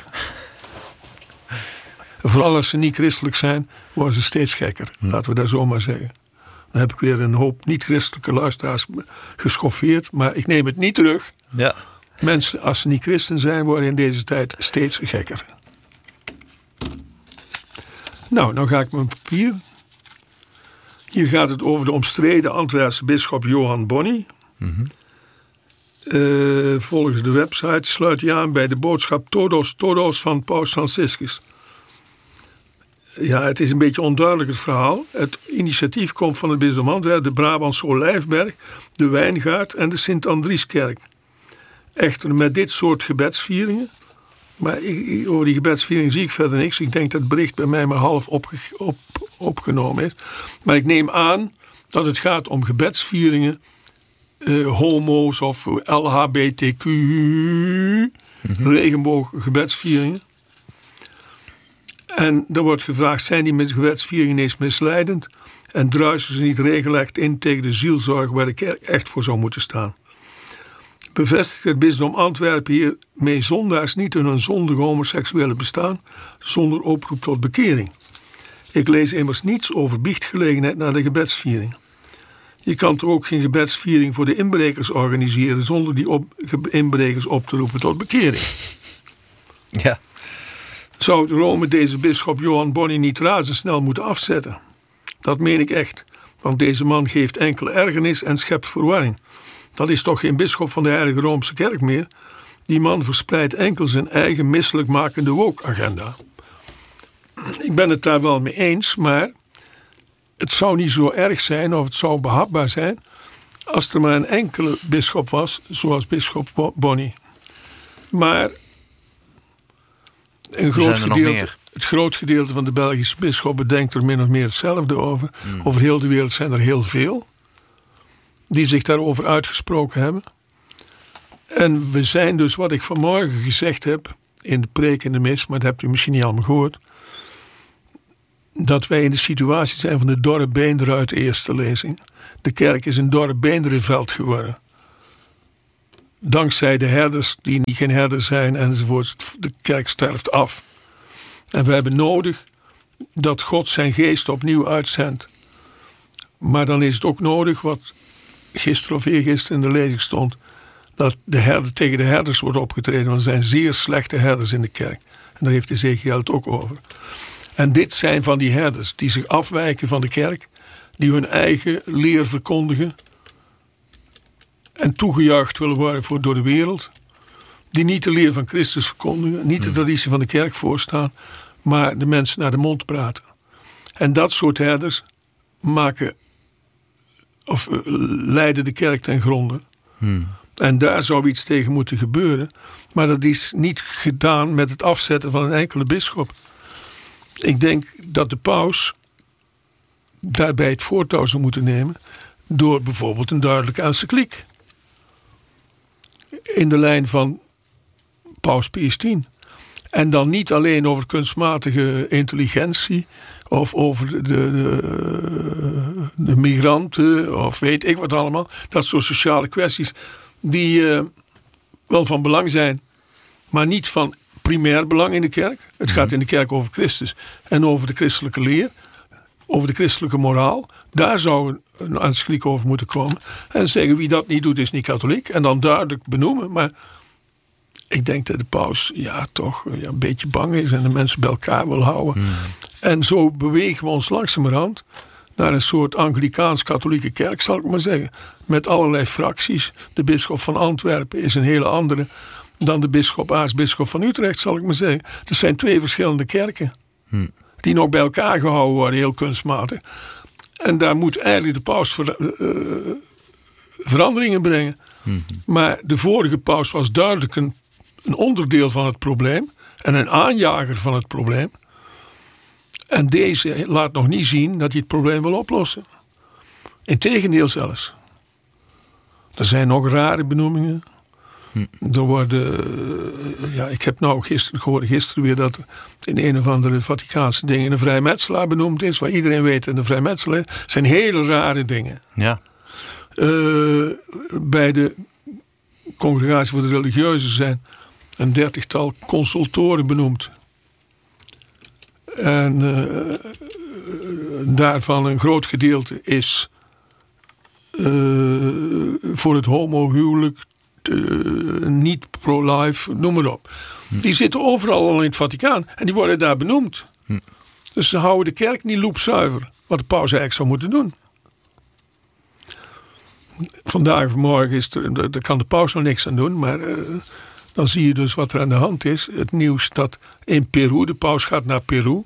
Vooral als ze niet christelijk zijn, worden ze steeds gekker. Hm. Laten we dat zo maar zeggen. Dan heb ik weer een hoop niet-christelijke luisteraars geschoffeerd. Maar ik neem het niet terug.
Ja.
Mensen, als ze niet christen zijn, worden in deze tijd steeds gekker. Nou, dan ga ik mijn papier. Hier gaat het over de omstreden Antwerpse bisschop Johan Bonny. Mm-hmm. Uh, volgens de website sluit hij aan bij de boodschap Todos Todos van Paus Franciscus. Ja, het is een beetje onduidelijk het verhaal. Het initiatief komt van het bisdom Antwerpen, de Brabantse Olijfberg, de Wijngaard en de Sint-Andrieskerk. Echter met dit soort gebedsvieringen, maar ik, over die gebedsviering zie ik verder niks. Ik denk dat het bericht bij mij maar half opge, op, opgenomen is. Maar ik neem aan dat het gaat om gebedsvieringen, uh, homo's of L H B T Q, mm-hmm. regenboog gebedsvieringen. En er wordt gevraagd, zijn die met gebedsvieringen eens misleidend? En druisen ze niet regelrecht in tegen de zielzorg waar de kerk echt voor zou moeten staan? Bevestigt het bisdom Antwerpen hiermee zondaars niet in hun zondige homoseksuele bestaan zonder oproep tot bekering? Ik lees immers niets over biechtgelegenheid na de gebedsviering. Je kan toch ook geen gebedsviering voor de inbrekers organiseren zonder die op, inbrekers op te roepen tot bekering?
Ja.
Zou Rome deze bisschop Johan Bonny niet razendsnel moeten afzetten? Dat meen ik echt, want deze man geeft enkel ergernis en schept verwarring. Dat is toch geen bisschop van de Heilige Roomse Kerk meer? Die man verspreidt enkel zijn eigen misselijkmakende woke-agenda. Ik ben het daar wel mee eens, maar het zou niet zo erg zijn of het zou behapbaar zijn als er maar een enkele bisschop was, zoals bisschop Bonny. Maar een groot gedeelte, het groot gedeelte van de Belgische bisschoppen denkt er min of meer hetzelfde over. Mm. Over heel de wereld zijn er heel veel die zich daarover uitgesproken hebben. En we zijn dus, wat ik vanmorgen gezegd heb in de preek in de mis, maar dat hebt u misschien niet allemaal gehoord, dat wij in de situatie zijn van de dorre beenderen uit de eerste lezing. De kerk is een dorre beenderenveld geworden. Dankzij de herders die niet geen herder zijn enzovoort. De kerk sterft af. En we hebben nodig dat God zijn geest opnieuw uitzendt. Maar dan is het ook nodig, wat gisteren of eergisteren in de lezing stond, dat de herder tegen de herders wordt opgetreden. Want er zijn zeer slechte herders in de kerk. En daar heeft Ezekiel het ook over. En dit zijn van die herders die zich afwijken van de kerk, die hun eigen leer verkondigen en toegejuicht willen worden voor, door de wereld, die niet de leer van Christus verkondigen, niet de traditie van de kerk voorstaan, maar de mensen naar de mond praten. En dat soort herders maken of uh, leiden de kerk ten gronde. Hmm. En daar zou iets tegen moeten gebeuren, maar dat is niet gedaan met het afzetten van een enkele bisschop. ik denk dat de paus daarbij het voortouw zou moeten nemen door bijvoorbeeld een duidelijke encycliek in de lijn van Paus Pius X. En dan niet alleen over kunstmatige intelligentie of over de, de, de migranten of weet ik wat allemaal. Dat soort sociale kwesties die uh, wel van belang zijn, maar niet van primair belang in de kerk. Het gaat in de kerk over Christus en over de christelijke leer, over de christelijke moraal. Daar zou een encycliek over moeten komen. En zeggen wie dat niet doet is niet katholiek. En dan duidelijk benoemen. Maar ik denk dat de paus ja, toch ja, een beetje bang is en de mensen bij elkaar wil houden. Mm. En zo bewegen we ons langzamerhand naar een soort Anglikaans-katholieke kerk, zal ik maar zeggen. Met allerlei fracties. De bisschop van Antwerpen is een hele andere dan de bisschop, aartsbisschop van Utrecht, zal ik maar zeggen. Er zijn twee verschillende kerken. Mm. Die nog bij elkaar gehouden worden, heel kunstmatig. En daar moet eigenlijk de paus ver, uh, veranderingen brengen. Mm-hmm. Maar de vorige paus was duidelijk een, een onderdeel van het probleem. En een aanjager van het probleem. En deze laat nog niet zien dat hij het probleem wil oplossen. Integendeel zelfs. Er zijn nog rare benoemingen. Hm. Er worden, ja, ik heb nou gisteren gehoord gisteren weer dat in een of andere Vaticaanse dingen een vrijmetselaar benoemd is, waar iedereen weet en een vrijmetselaar zijn hele rare dingen.
Ja.
Uh, bij de Congregatie voor de Religieuzen zijn een dertigtal consultoren benoemd. En uh, daarvan een groot gedeelte is uh, voor het homohuwelijk, uh, niet pro-life, noem maar op. Hm. Die zitten overal al in het Vaticaan en die worden daar benoemd. Hm. Dus ze houden de kerk niet loepzuiver, wat de paus eigenlijk zou moeten doen. Vandaag of morgen is er, daar kan de paus nog niks aan doen, maar uh, dan zie je dus wat er aan de hand is. Het nieuws dat in Peru, de paus gaat naar Peru.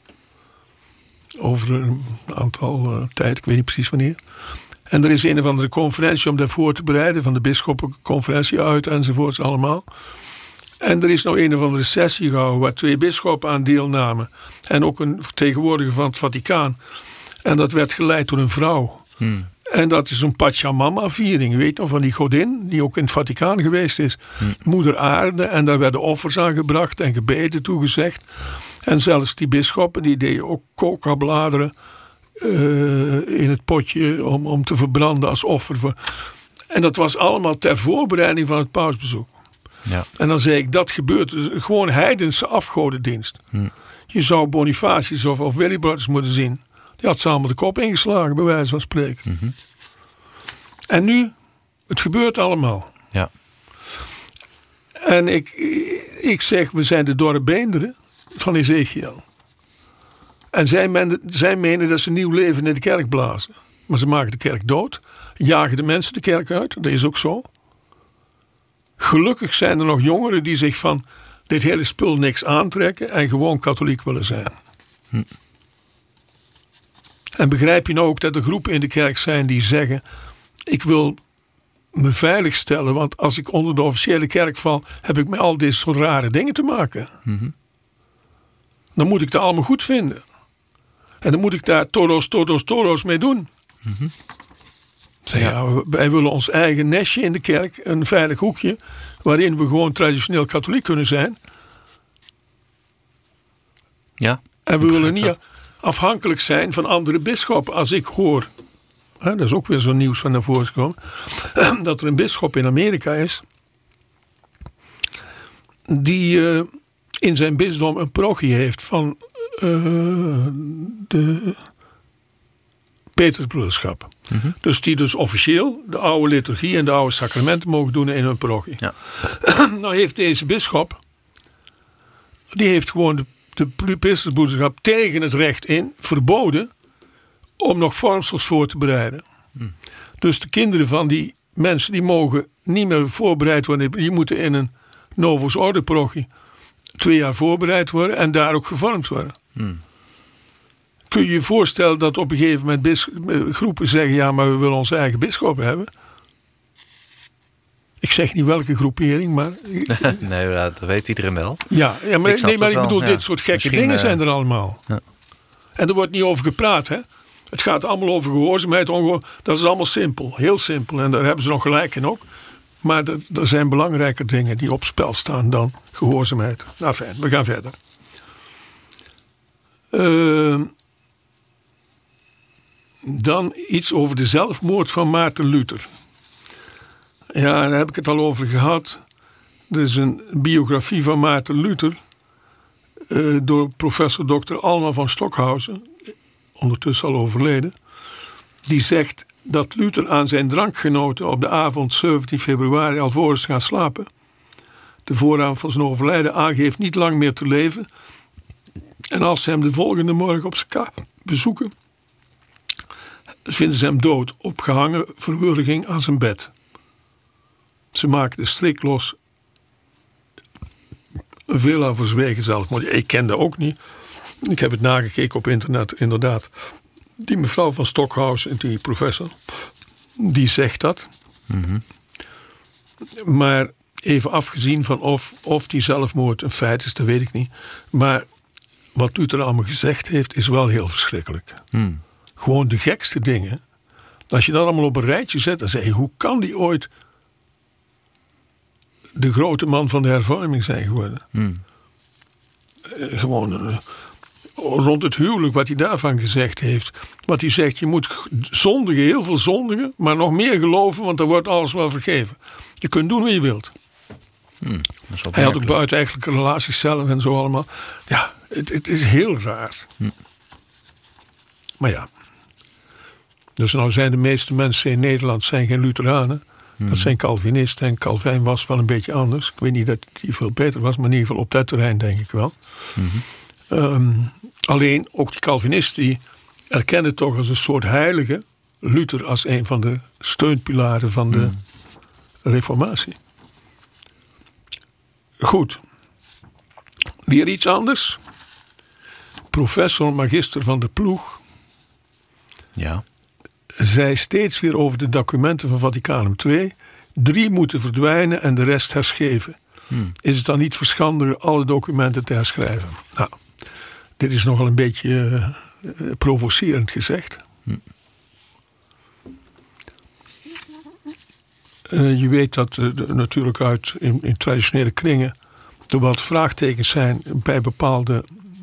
Over een aantal uh, tijd, ik weet niet precies wanneer. En er is een of andere conferentie om daarvoor te bereiden. Van de bisschoppenconferentie uit enzovoorts allemaal. En er is nou een of andere sessie gehouden waar twee bisschoppen aan deelnamen. En ook een vertegenwoordiger van het Vaticaan. En dat werd geleid door een vrouw. Hmm. En dat is een Pachamama-viering, weet je nog, van die godin die ook in het Vaticaan geweest is. Hmm. Moeder Aarde, en daar werden offers aan gebracht en gebeden toegezegd. En zelfs die bisschoppen, die deden ook coca-bladeren uh, in het potje om, om te verbranden als offer. Voor. En dat was allemaal ter voorbereiding van het pausbezoek. Ja. En dan zei ik, dat gebeurt dus gewoon heidense afgodendienst. Hmm. Je zou Bonifatius of, of Willibrordus moeten zien. Die had ze allemaal de kop ingeslagen, bij wijze van spreken. Mm-hmm. En nu, het gebeurt allemaal.
Ja.
En ik, ik zeg, we zijn de dorre beenderen van Ezechiel. En zij menen, zij menen dat ze nieuw leven in de kerk blazen. Maar ze maken de kerk dood. Jagen de mensen de kerk uit. Dat is ook zo. Gelukkig zijn er nog jongeren die zich van dit hele spul niks aantrekken. En gewoon katholiek willen zijn. Hm. En begrijp je nou ook dat er groepen in de kerk zijn die zeggen, ik wil me veilig stellen, want als ik onder de officiële kerk val, heb ik met al deze soort rare dingen te maken. Mm-hmm. Dan moet ik dat allemaal goed vinden. En dan moet ik daar toros, toros, toros mee doen. Mm-hmm. Zeg, ja. Ja, wij willen ons eigen nestje in de kerk, een veilig hoekje, waarin we gewoon traditioneel katholiek kunnen zijn.
Ja.
En we willen niet afhankelijk zijn van andere bisschoppen. Als ik hoor, hè, dat is ook weer zo'n nieuws van naar voren gekomen, dat er een bisschop in Amerika is die uh, in zijn bisdom een parochie heeft van uh, de Petersbroederschap. Mm-hmm. Dus die dus officieel de oude liturgie en de oude sacramenten mogen doen in hun parochie. Ja. Nou heeft deze bisschop, die heeft gewoon de de Petersbroederschap tegen het recht in verboden om nog vormsels voor te bereiden. Hmm. Dus de kinderen van die mensen die mogen niet meer voorbereid worden. Die moeten in een Novus Ordo parochie twee jaar voorbereid worden en daar ook gevormd worden. Hmm. Kun je je voorstellen dat op een gegeven moment bis- groepen zeggen, ja, maar we willen onze eigen bisschop hebben? Ik zeg niet welke groepering, maar...
nee, dat weet iedereen wel.
Ja, ja maar, ik, nee, maar ik bedoel, wel, dit ja. soort gekke Misschien, dingen uh, zijn er allemaal. Ja. En er wordt niet over gepraat, hè. Het gaat allemaal over gehoorzaamheid. Ongehoor, dat is allemaal simpel, heel simpel. En daar hebben ze nog gelijk in ook. Maar er, er zijn belangrijker dingen die op spel staan dan gehoorzaamheid. Nou fijn, we gaan verder. Uh, dan iets over de zelfmoord van Maarten Luther. Ja, daar heb ik het al over gehad. Er is een biografie van Maarten Luther uh, door professor dokter Alma van Stockhausen, ondertussen al overleden. Die zegt dat Luther aan zijn drankgenoten op de avond zeventien februari alvorens gaan slapen, de vooravond van zijn overlijden, aangeeft niet lang meer te leven. En als ze hem de volgende morgen op zijn kamer bezoeken, vinden ze hem dood, opgehangen, verwurging aan zijn bed. Ze maken de strik los. Veel aan verzwegen zelfmoord. Ik ken dat ook niet. Ik heb het nagekeken op internet, inderdaad. Die mevrouw van Stockhausen, die professor, die zegt dat. Mm-hmm. Maar even afgezien van of, of die zelfmoord een feit is, dat weet ik niet. Maar wat Luther allemaal gezegd heeft, is wel heel verschrikkelijk. Mm. Gewoon de gekste dingen. Als je dat allemaal op een rijtje zet, dan zeg je, hoe kan die ooit de grote man van de hervorming zijn geworden? Mm. Uh, gewoon uh, rond het huwelijk, wat hij daarvan gezegd heeft. Wat hij zegt, je moet zondigen, heel veel zondigen, maar nog meer geloven, want dan wordt alles wel vergeven. Je kunt doen wat je wilt. Mm, hij had ook buitenechtelijke relaties zelf en zo allemaal. Ja, het, het is heel raar. Mm. Maar ja. Dus nou zijn de meeste mensen in Nederland zijn geen Lutheranen. Hmm. Dat zijn Calvinisten. En Calvijn was wel een beetje anders. Ik weet niet dat hij veel beter was, maar in ieder geval op dat terrein denk ik wel. Hmm. Um, alleen ook die Calvinisten die erkennen toch als een soort heilige Luther als een van de steunpilaren van de hmm. reformatie. Goed. Weer iets anders. Professor Magister van der Ploeg.
Ja.
Zei steeds weer over de documenten van Vaticanum twee. Drie moeten verdwijnen en de rest herschreven. Hmm. Is het dan niet verschandiger alle documenten te herschrijven? Nou, dit is nogal een beetje uh, provocerend gezegd. Hmm. Uh, je weet dat uh, de, natuurlijk uit in, in traditionele kringen er wat vraagtekens zijn bij bepaalde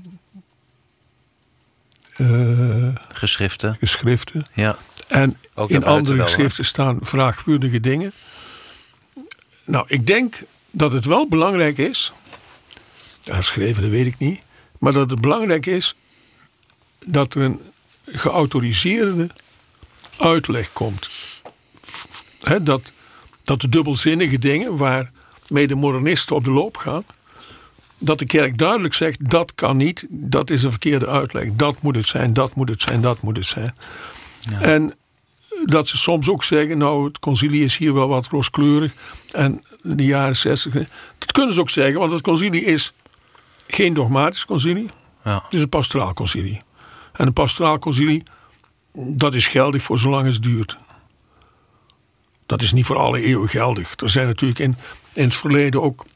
uh,
geschriften.
geschriften.
Ja.
En ook in andere wel, geschriften hè? Staan vraagwürdige dingen. Nou, ik denk dat het wel belangrijk is, herschreven, dat weet ik niet, maar dat het belangrijk is dat er een geautoriseerde uitleg komt. He, dat, dat de dubbelzinnige dingen waarmee de modernisten op de loop gaan, dat de kerk duidelijk zegt, dat kan niet, dat is een verkeerde uitleg. Dat moet het zijn, dat moet het zijn, dat moet het zijn. Ja. En dat ze soms ook zeggen, nou het concilie is hier wel wat rooskleurig. En in de jaren zestig, dat kunnen ze ook zeggen, want het concilie is geen dogmatisch concilie. Ja. Het is een pastoraal concilie. En een pastoraal concilie, dat is geldig voor zolang het duurt. Dat is niet voor alle eeuwen geldig. Er zijn natuurlijk in, in het verleden ook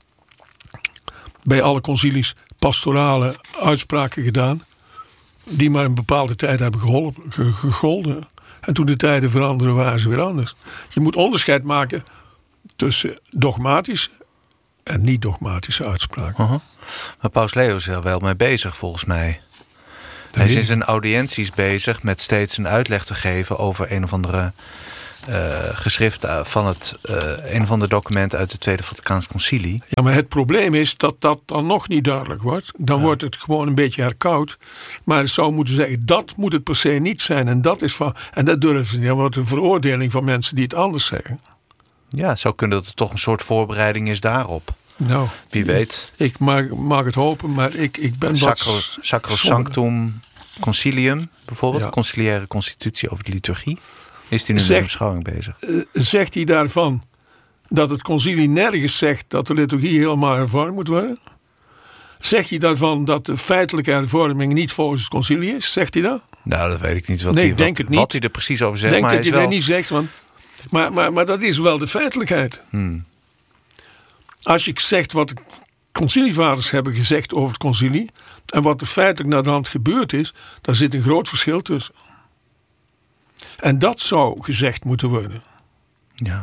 bij alle concilies pastorale uitspraken gedaan, die maar een bepaalde tijd hebben geholpen, ge, gegolden. En toen de tijden veranderen, waren ze weer anders. Je moet onderscheid maken tussen dogmatische en niet-dogmatische uitspraken. Uh-huh.
Maar Paus Leo is er wel mee bezig, volgens mij. Hij is in zijn audiënties bezig met steeds een uitleg te geven over een of andere uh, geschrift van het uh, een of ander document uit het Tweede Vaticaans Concilie.
Ja, maar het probleem is dat dat dan nog niet duidelijk wordt. Dan ja. wordt het gewoon een beetje herkoud. Maar het zou moeten zeggen, dat moet het per se niet zijn. En dat is van, en dat durven ze niet. Dan wordt een veroordeling van mensen die het anders zeggen.
Ja, het zou kunnen dat het toch een soort voorbereiding is daarop.
Nou,
wie weet.
Ik mag, mag het hopen, maar ik, ik ben
Sacro,
wat...
Sacrosanctum Concilium, bijvoorbeeld. Ja. Conciliaire constitutie over de liturgie. Is hij nu zegt, met de beschouwing bezig?
Uh, zegt hij daarvan dat het concilie nergens zegt dat de liturgie helemaal hervormd moet worden? Zegt hij daarvan dat de feitelijke hervorming niet volgens het concilie is? Zegt hij dat?
Nou, dat weet ik niet. Wat,
nee,
hij,
ik denk
wat,
het niet.
wat hij er precies over zegt.
Ik denk
maar
dat hij
wel...
dat niet zegt, want Maar, maar, maar dat is wel de feitelijkheid.
Hmm.
Als je zegt wat de concilievaders hebben gezegd over het concilie en wat er feitelijk naar de hand gebeurd is, daar zit een groot verschil tussen. En dat zou gezegd moeten worden.
Ja.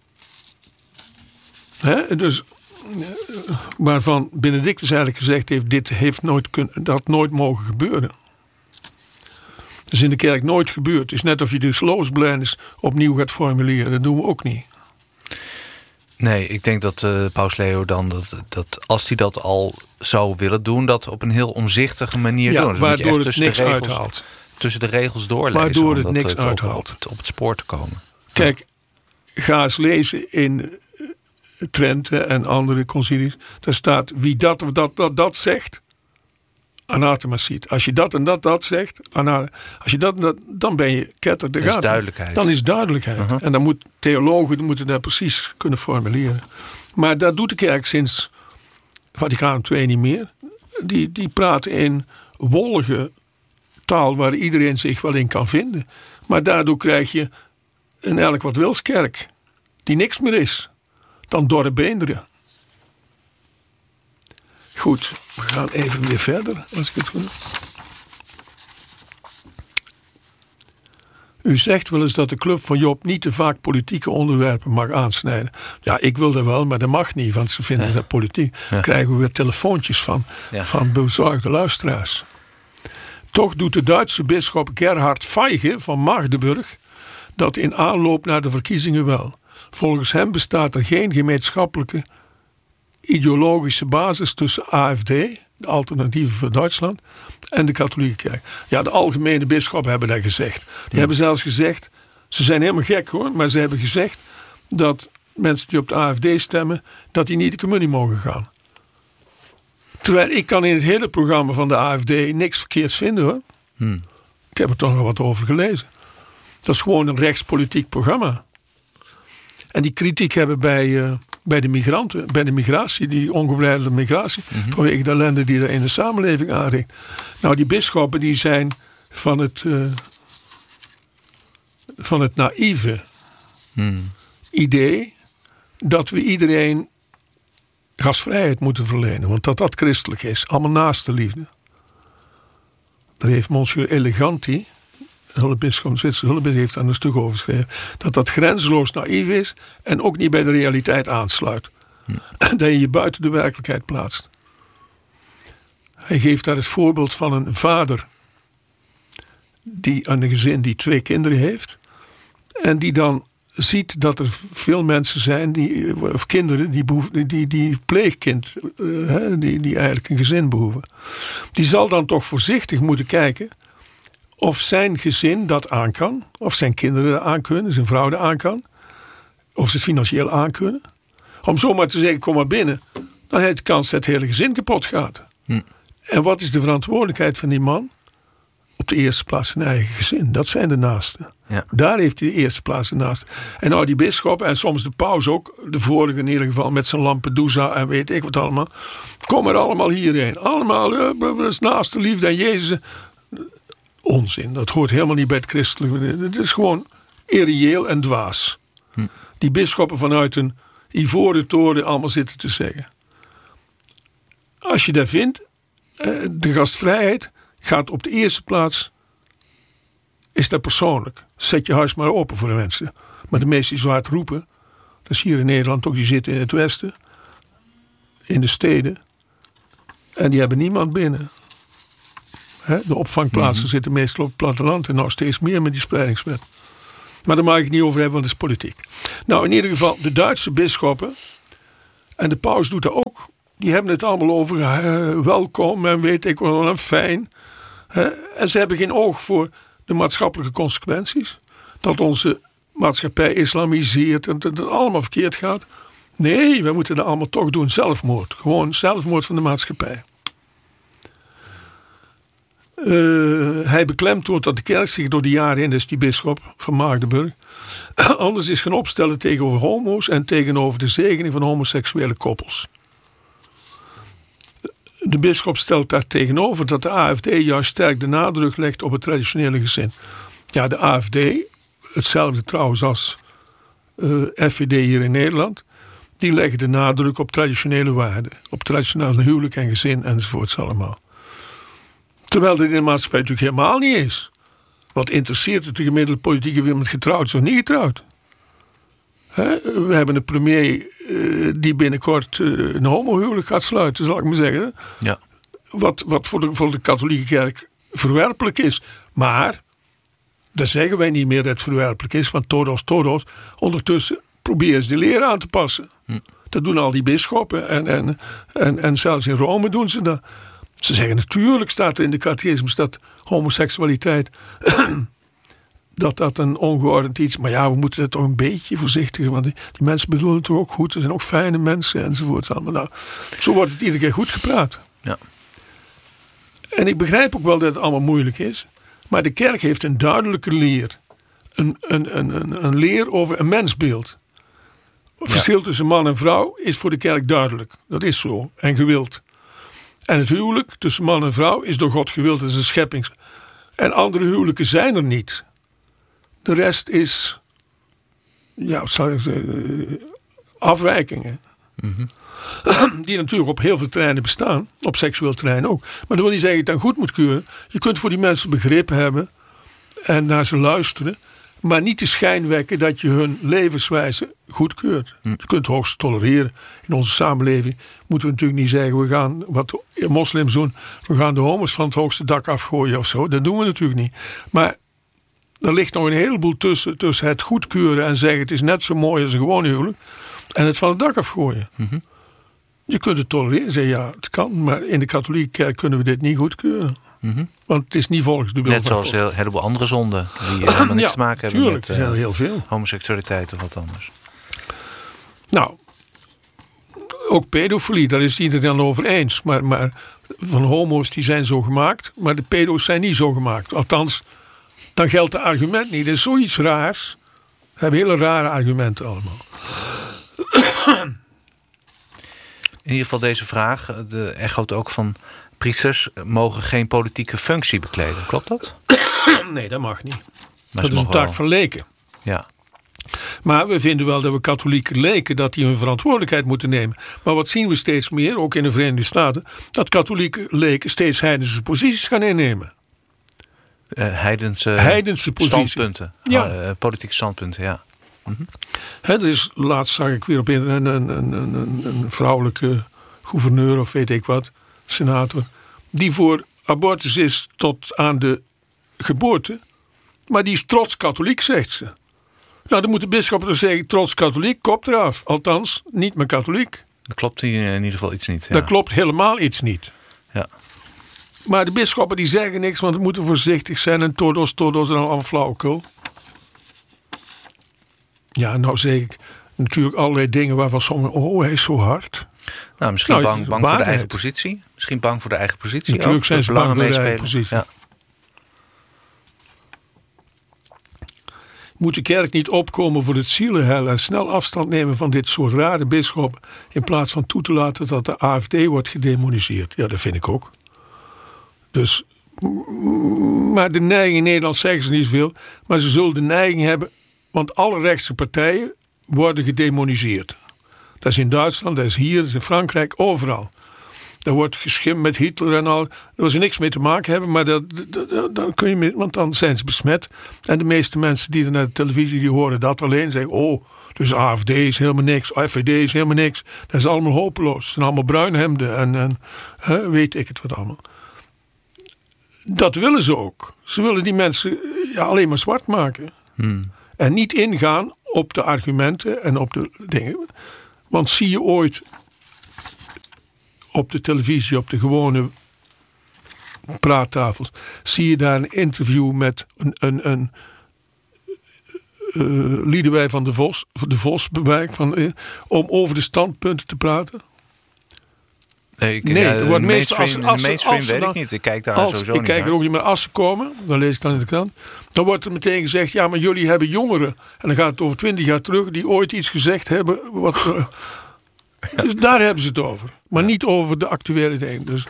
He, dus waarvan Benedictus eigenlijk gezegd heeft, dit heeft nooit kun, dat nooit mogen gebeuren. Dat is in de kerk nooit gebeurd. Het is net of je de geloofsbelijdenis opnieuw gaat formuleren. Dat doen we ook niet.
Nee, ik denk dat uh, Paus Leo dan, dat, dat als hij dat al zou willen doen, dat op een heel omzichtige manier
ja,
doen. Dus
waardoor het
tussen
niks
de regels,
uithaalt.
Tussen de regels doorlezen.
Waardoor het
om
niks
het
uithaalt.
Op het, op het spoor te komen.
Kijk, ga eens lezen in Trente en andere concilies. Daar staat wie dat of dat, dat, dat zegt, anathema ziet. Als je dat en dat dat zegt, als je dat en dat, dan ben je ketter.
Dat is duidelijkheid.
Dan is duidelijkheid. Uh-huh. En dan moet theologen moeten dat precies kunnen formuleren. Maar dat doet de kerk sinds Vaticaan twee niet meer. Die, die praten in wollige taal waar iedereen zich wel in kan vinden. Maar daardoor krijg je een elk wat wils kerk die niks meer is dan dorre beenderen. Goed, we gaan even weer verder, als ik het goed heb. U zegt wel eens dat de Club van Job niet te vaak politieke onderwerpen mag aansnijden. Ja, ik wil dat wel, maar dat mag niet, want ze vinden ja. dat politiek. Dan ja. krijgen we weer telefoontjes van, ja. van bezorgde luisteraars. Toch doet de Duitse bisschop Gerhard Feige van Magdeburg dat in aanloop naar de verkiezingen wel. Volgens hem bestaat er geen gemeenschappelijke ideologische basis tussen A F D, de Alternatieven voor Duitsland, en de katholieke kerk. Ja, de algemene bisschoppen hebben dat gezegd. Die ja. hebben zelfs gezegd, ze zijn helemaal gek hoor, maar ze hebben gezegd dat mensen die op de A F D stemmen, dat die niet de communie mogen gaan. Terwijl ik kan in het hele programma van de A F D niks verkeerds vinden hoor. Hmm. Ik heb er toch nog wat over gelezen. Dat is gewoon een rechtspolitiek programma. En die kritiek hebben bij, uh, bij de migranten, bij de migratie, die ongebreidelde migratie, mm-hmm. vanwege de ellende die er in de samenleving aanricht. Nou, die bisschoppen die zijn van het, uh, van het naïeve mm. idee dat we iedereen gastvrijheid moeten verlenen. Want dat dat christelijk is. Allemaal naaste liefde. Daar heeft monsieur Eleganti, Hulpbisschop, Zwitserse hulpbisschop, heeft daar een stuk over geschreven. Dat dat grenzeloos naïef is en ook niet bij de realiteit aansluit. Hm. Dat je je buiten de werkelijkheid plaatst. Hij geeft daar het voorbeeld van een vader die een gezin die twee kinderen heeft. En die dan ziet dat er veel mensen zijn, die, of kinderen, die, behoeven, die, die pleegkind, uh, die, die eigenlijk een gezin behoeven. Die zal dan toch voorzichtig moeten kijken of zijn gezin dat aan kan, of zijn kinderen dat aan kunnen, zijn vrouw dat aan kan, of ze het financieel aan kunnen. Om zomaar te zeggen, kom maar binnen, dan heeft de kans dat het hele gezin kapot gaat. Hm. En wat is de verantwoordelijkheid van die man? Op de eerste plaats zijn eigen gezin. Dat zijn de naasten. Ja. Daar heeft hij de eerste plaats de naasten. En nou die bisschop en soms de paus ook, de vorige in ieder geval met zijn Lampedusa en weet ik wat allemaal. Kom er allemaal hierheen. Allemaal, uh, dat is naaste liefde en Jezus. Onzin, dat hoort helemaal niet bij het christelijke. Het is gewoon irreëel en dwaas. Hm. Die bisschoppen vanuit een ivoren toren allemaal zitten te zeggen. Als je dat vindt, uh, de gastvrijheid gaat op de eerste plaats, is dat persoonlijk. Zet je huis maar open voor de mensen. Maar de meesten die zo hard roepen, dat is hier in Nederland ook, die zitten in het westen, in de steden, en die hebben niemand binnen. He, de opvangplaatsen mm-hmm. zitten meestal op het platteland en nou steeds meer met die spreidingswet. Maar daar mag ik het niet over hebben, want het is politiek. Nou, in ieder geval, de Duitse bisschoppen, en de paus doet dat ook, die hebben het allemaal over uh, welkom en weet ik wel en fijn. Uh, en ze hebben geen oog voor de maatschappelijke consequenties. Dat onze maatschappij islamiseert en dat het allemaal verkeerd gaat. Nee, we moeten dat allemaal toch doen. Zelfmoord. Gewoon zelfmoord van de maatschappij. Uh, hij beklemtoont dat de kerk zich door de jaren heen, dus die bisschop van Magdeburg, anders is gaan opstellen tegenover homo's en tegenover de zegening van homoseksuele koppels. De bisschop stelt daar tegenover dat de A F D juist sterk de nadruk legt op het traditionele gezin. Ja, de A F D, hetzelfde trouwens als uh, F V D hier in Nederland, die leggen de nadruk op traditionele waarden. Op traditionele huwelijk en gezin enzovoorts allemaal. Terwijl dit in de maatschappij natuurlijk helemaal niet is. Wat interesseert het de gemiddelde politieke wereld met getrouwd of niet getrouwd? He, we hebben een premier uh, die binnenkort uh, een homohuwelijk gaat sluiten, zal ik maar zeggen.
Ja.
Wat, wat voor, de, voor de katholieke kerk verwerpelijk is. Maar, dat zeggen wij niet meer dat het verwerpelijk is, want todos, todos. Ondertussen proberen ze de leer aan te passen. Hm. Dat doen al die bisschoppen en, en, en, en zelfs in Rome doen ze dat. Ze zeggen natuurlijk staat er in de catechismus dat homoseksualiteit dat dat een ongeordend iets, maar ja, we moeten het toch een beetje voorzichtiger, want die, die mensen bedoelen het toch ook goed, er zijn ook fijne mensen enzovoort. Allemaal. Nou, zo wordt het iedere keer goed gepraat.
Ja.
En ik begrijp ook wel dat het allemaal moeilijk is, maar de kerk heeft een duidelijke leer. Een, een, een, een leer over een mensbeeld. Het verschil ja. tussen man en vrouw is voor de kerk duidelijk. Dat is zo en gewild. En het huwelijk tussen man en vrouw is door God gewild. Dat is een scheppings. En andere huwelijken zijn er niet. De rest is, ja, wat zou ik zeggen, afwijkingen. Mm-hmm. Die natuurlijk op heel veel terreinen bestaan. Op seksueel terrein ook. Maar dat wil niet zeggen dat je het dan goed moet keuren. Je kunt voor die mensen begrip hebben. En naar ze luisteren. Maar niet de schijn wekken dat je hun levenswijze goedkeurt. Mm. Je kunt het hoogst tolereren. In onze samenleving moeten we natuurlijk niet zeggen, we gaan, wat moslims doen, we gaan de homo's van het hoogste dak afgooien of zo. Dat doen we natuurlijk niet. Maar er ligt nog een heleboel tussen, tussen het goedkeuren en zeggen het is net zo mooi als een gewone huwelijk. En het van het dak afgooien. Mm-hmm. Je kunt het tolereren. Zeggen ja, het kan. Maar in de katholieke kerk kunnen we dit niet goedkeuren. Mm-hmm. Want het is niet volgens de wil
Net
van God.
Net zoals een heleboel andere zonden. Die helemaal niks ja, te maken hebben
tuurlijk,
met uh,
heel veel.
homoseksualiteit of wat anders.
Nou, ook pedofilie, daar is iedereen dan over eens. Maar, maar van homo's die zijn zo gemaakt. Maar de pedo's zijn niet zo gemaakt. Althans, dan geldt het argument niet. Dat is zoiets raars. We hebben hele rare argumenten allemaal.
In ieder geval deze vraag, de echoot ook van priesters mogen geen politieke functie bekleden. Klopt dat?
Nee, dat mag niet.
Maar
dat is een taak wel van leken.
Ja.
Maar we vinden wel dat we katholieke leken dat die hun verantwoordelijkheid moeten nemen. Maar wat zien we steeds meer, ook in de Verenigde Staten, dat katholieke leken steeds heidense posities gaan innemen.
Uh, heidense,
heidense posities.
standpunten.
Ja.
Uh, politieke standpunten, ja. Mm-hmm.
He, er is, laatst zag ik weer op een, een, een, een, een, een vrouwelijke gouverneur of weet ik wat, senator, die voor abortus is tot aan de geboorte, maar die is trots katholiek, zegt ze. Nou, dan moet de bisschop dus zeggen, trots katholiek, kop eraf. Althans, niet meer katholiek.
Dat klopt in ieder geval iets niet. Ja.
Dat klopt helemaal iets niet.
Ja.
Maar de bisschoppen die zeggen niks, want we moeten voorzichtig zijn en todos, todos en al flauwekul. Ja, nou zeg ik natuurlijk allerlei dingen waarvan sommigen, oh, hij is zo hard.
Nou, misschien
nou,
bang, bang voor de eigen positie. Misschien bang voor de eigen positie.
Natuurlijk
ook.
zijn ze bang voor de eigen positie.
Ja.
Moet de kerk niet opkomen voor het zielenheil en snel afstand nemen van dit soort rare bisschoppen, in plaats van toe te laten dat de A F D wordt gedemoniseerd? Ja, dat vind ik ook. Dus, maar de neiging in Nederland zeggen ze niet zoveel, maar ze zullen de neiging hebben, want alle rechtse partijen worden gedemoniseerd. Dat is in Duitsland, dat is hier, dat is in Frankrijk, overal. Daar wordt geschimd met Hitler en al. Daar wil ze niks mee te maken hebben, maar dat, dat, dat, dat kun je mee, want dan zijn ze besmet. En de meeste mensen die er naar de televisie die horen dat alleen zeggen, oh, dus A F D is helemaal niks, F V D is helemaal niks. Dat is allemaal hopeloos. Het zijn allemaal bruinhemden en, en hè, weet ik het wat allemaal. Dat willen ze ook. Ze willen die mensen ja, alleen maar zwart maken. Hmm. En niet ingaan op de argumenten en op de dingen. Want zie je ooit op de televisie, op de gewone praattafels, zie je daar een interview met een, een, een uh, Liedewij van de Vos, de Vosbewerk, van, uh, om over de standpunten te praten?
Nee, ik,
nee,
ja,
er wordt meestal als, als, als,
mainstream
als
weet
dan,
ik niet. Ik kijk daar
als,
sowieso
ik
niet
kijk
naar.
er ook niet meer als ze komen, dan lees ik dan in de krant. Dan wordt er meteen gezegd, ja, maar jullie hebben jongeren. En dan gaat het over twintig jaar terug, die ooit iets gezegd hebben. Wat, uh, dus daar hebben ze het over. Maar niet over de actuele dingen. Dus.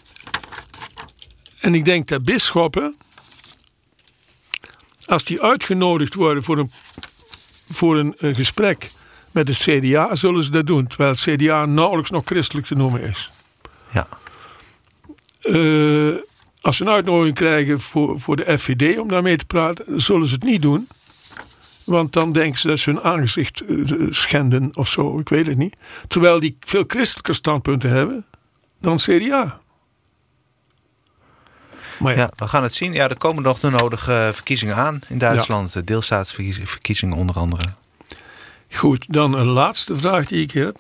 En ik denk dat bisschoppen, als die uitgenodigd worden voor een voor een, een gesprek met het C D A zullen ze dat doen. Terwijl het C D A nauwelijks nog christelijk te noemen is.
Ja.
Uh, als ze een uitnodiging krijgen voor, voor de F V D om daarmee te praten, zullen ze het niet doen. Want dan denken ze dat ze hun aangezicht uh, schenden of zo. Ik weet het niet. Terwijl die veel christelijke standpunten hebben dan het C D A.
Maar ja. ja, we gaan het zien. Ja, er komen nog de nodige verkiezingen aan in Duitsland. Ja. De deelstaatsverkiezingen onder andere.
Goed, dan een laatste vraag die ik heb.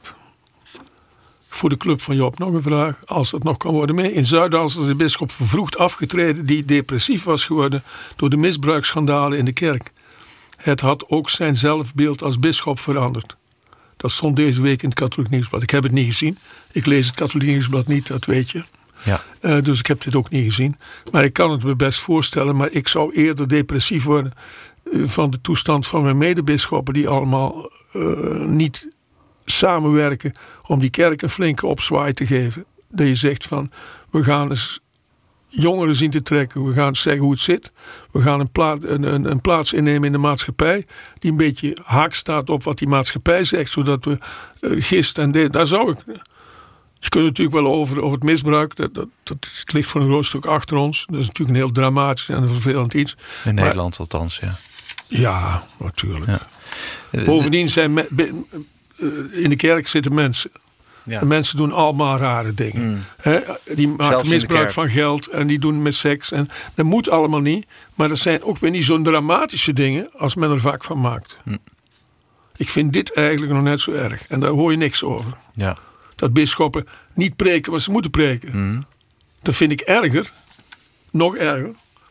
Voor de club van Job nog een vraag. Als dat nog kan worden mee. In Zuid-Duitsland is de bisschop vervroegd afgetreden die depressief was geworden door de misbruiksschandalen in de kerk. Het had ook zijn zelfbeeld als bisschop veranderd. Dat stond deze week in het Katholiek Nieuwsblad. Ik heb het niet gezien. Ik lees het Katholiek Nieuwsblad niet, dat weet je.
Ja.
Uh, dus ik heb dit ook niet gezien. Maar ik kan het me best voorstellen. Maar ik zou eerder depressief worden uh, van de toestand van mijn medebisschoppen die allemaal uh, niet samenwerken om die kerk een flinke opzwaai te geven. Dat je zegt van, we gaan eens jongeren zien te trekken. We gaan zeggen hoe het zit. We gaan een, plaat, een, een, een plaats innemen in de maatschappij die een beetje haak staat op wat die maatschappij zegt. Zodat we uh, gist en dit. Daar zou ik... Je kunt natuurlijk wel over, over het misbruik. Dat, dat, dat ligt voor een groot stuk achter ons. Dat is natuurlijk een heel dramatisch en vervelend iets.
In
maar,
Nederland althans, ja.
Ja, natuurlijk. Ja. Bovendien zijn me, be, in de kerk zitten mensen. Ja. En mensen doen allemaal rare dingen. Mm. He, die maken Zelfs misbruik van geld en die doen met seks. En dat moet allemaal niet. Maar dat zijn ook weer niet zo'n dramatische dingen als men er vaak van maakt. Mm. Ik vind dit eigenlijk nog net zo erg. En daar hoor je niks over.
Ja.
Dat bisschoppen niet preken wat ze moeten preken. Mm. Dat vind ik erger. Nog erger.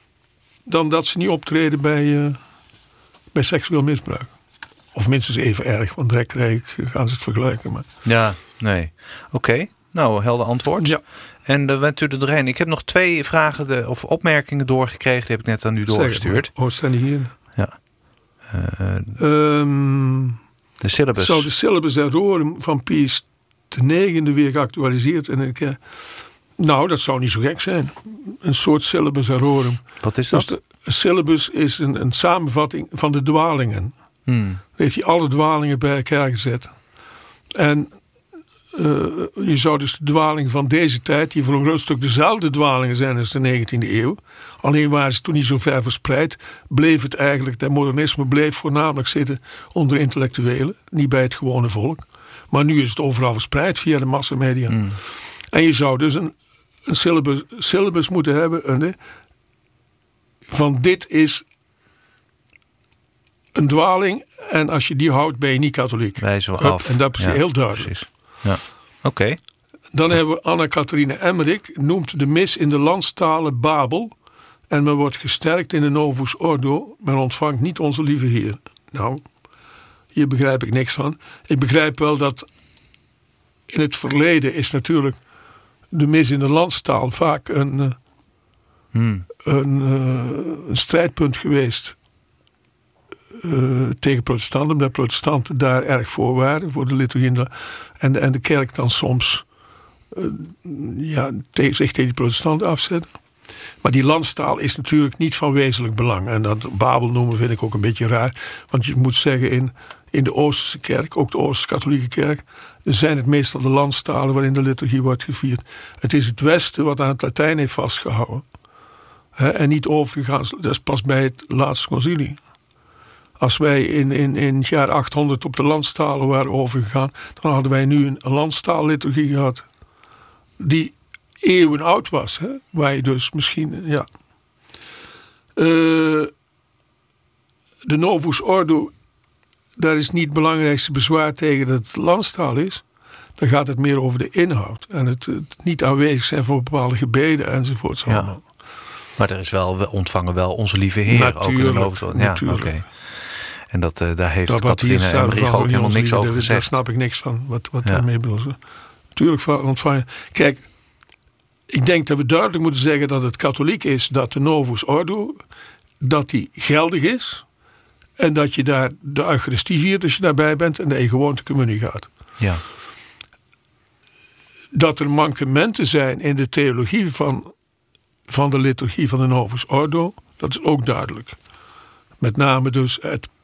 Dan dat ze niet optreden bij, uh, bij seksueel misbruik. Of minstens even erg. Want direct gaan ze het vergelijken. Maar.
Ja, nee. Oké. Okay. Nou, helder antwoord.
Ja.
En uh, bent u er doorheen. Ik heb nog twee vragen de, of opmerkingen doorgekregen. Die heb ik net aan u doorgestuurd.
Oh, staan die hier?
Ja. Uh,
um,
de syllabus.
Zou de syllabus Errorum van Pius de negende weer geactualiseerd. En ik, uh, nou, dat zou niet zo gek zijn. Een soort syllabus Errorum.
Wat is dat?
Dus de syllabus is een, een samenvatting van de dwalingen. Hmm. Dan heeft hij alle dwalingen bij elkaar gezet. En uh, je zou dus de dwalingen van deze tijd, die voor een groot stuk dezelfde dwalingen zijn als de negentiende eeuw, alleen waren ze toen niet zo ver verspreid, bleef het eigenlijk, het modernisme bleef voornamelijk zitten onder intellectuelen, niet bij het gewone volk. Maar nu is het overal verspreid via de massamedia. Mm. En je zou dus een, een syllabus, syllabus moeten hebben. Een, van dit is een dwaling. En als je die houdt ben je niet katholiek.
Wijzen we af.
En dat is
ja,
heel duidelijk.
Precies. Ja. Oké. Okay.
Dan hebben we Anna-Catharina Emmerich. Noemt de mis in de landstalen Babel. En men wordt gesterkt in de Novus Ordo. Men ontvangt niet onze lieve Heer. Nou... Hier begrijp ik niks van. Ik begrijp wel dat in het verleden is natuurlijk de mis in de landstaal vaak een, hmm. een, uh, een strijdpunt geweest uh, tegen protestanten. Omdat protestanten daar erg voor waren. Voor de liturgie en de, en de kerk dan soms uh, ja, tegen, zich tegen die protestanten afzetten. Maar die landstaal is natuurlijk niet van wezenlijk belang. En dat Babel noemen vind ik ook een beetje raar. Want je moet zeggen in... In de Oosterse kerk, ook de Oosterse-katholieke kerk, zijn het meestal de landstalen waarin de liturgie wordt gevierd. Het is het Westen wat aan het Latijn heeft vastgehouden. He, en niet overgegaan. Dat is pas bij het laatste concilie. Als wij in, in, in het jaar achthonderd op de landstalen waren overgegaan, dan hadden wij nu een, een landstaalliturgie gehad. Die eeuwen oud was. He, waar je dus misschien, ja. Uh, de Novus Ordo. Daar is niet het belangrijkste bezwaar tegen dat het landstaal is. Dan gaat het meer over de inhoud. En het, het niet aanwezig zijn voor bepaalde gebeden enzovoort.
Ja. Maar er is wel, we ontvangen wel onze lieve Heer.
Natuurlijk,
ook in de ja,
natuurlijk.
Okay. En dat, uh, daar heeft Catharina Emmerich ook helemaal niks over gezegd.
Daar snap ik niks van, wat, wat ja. daarmee bedoelt. Natuurlijk ontvangen. Kijk, ik denk dat we duidelijk moeten zeggen dat het katholiek is dat de Novus Ordo, dat die geldig is. En dat je daar de Eucharistie viert als je daarbij bent en dat je gewoon te communie gaat.
Ja.
Dat er mankementen zijn in de theologie van, van de liturgie van de Novus Ordo, dat is ook duidelijk. Met name dus het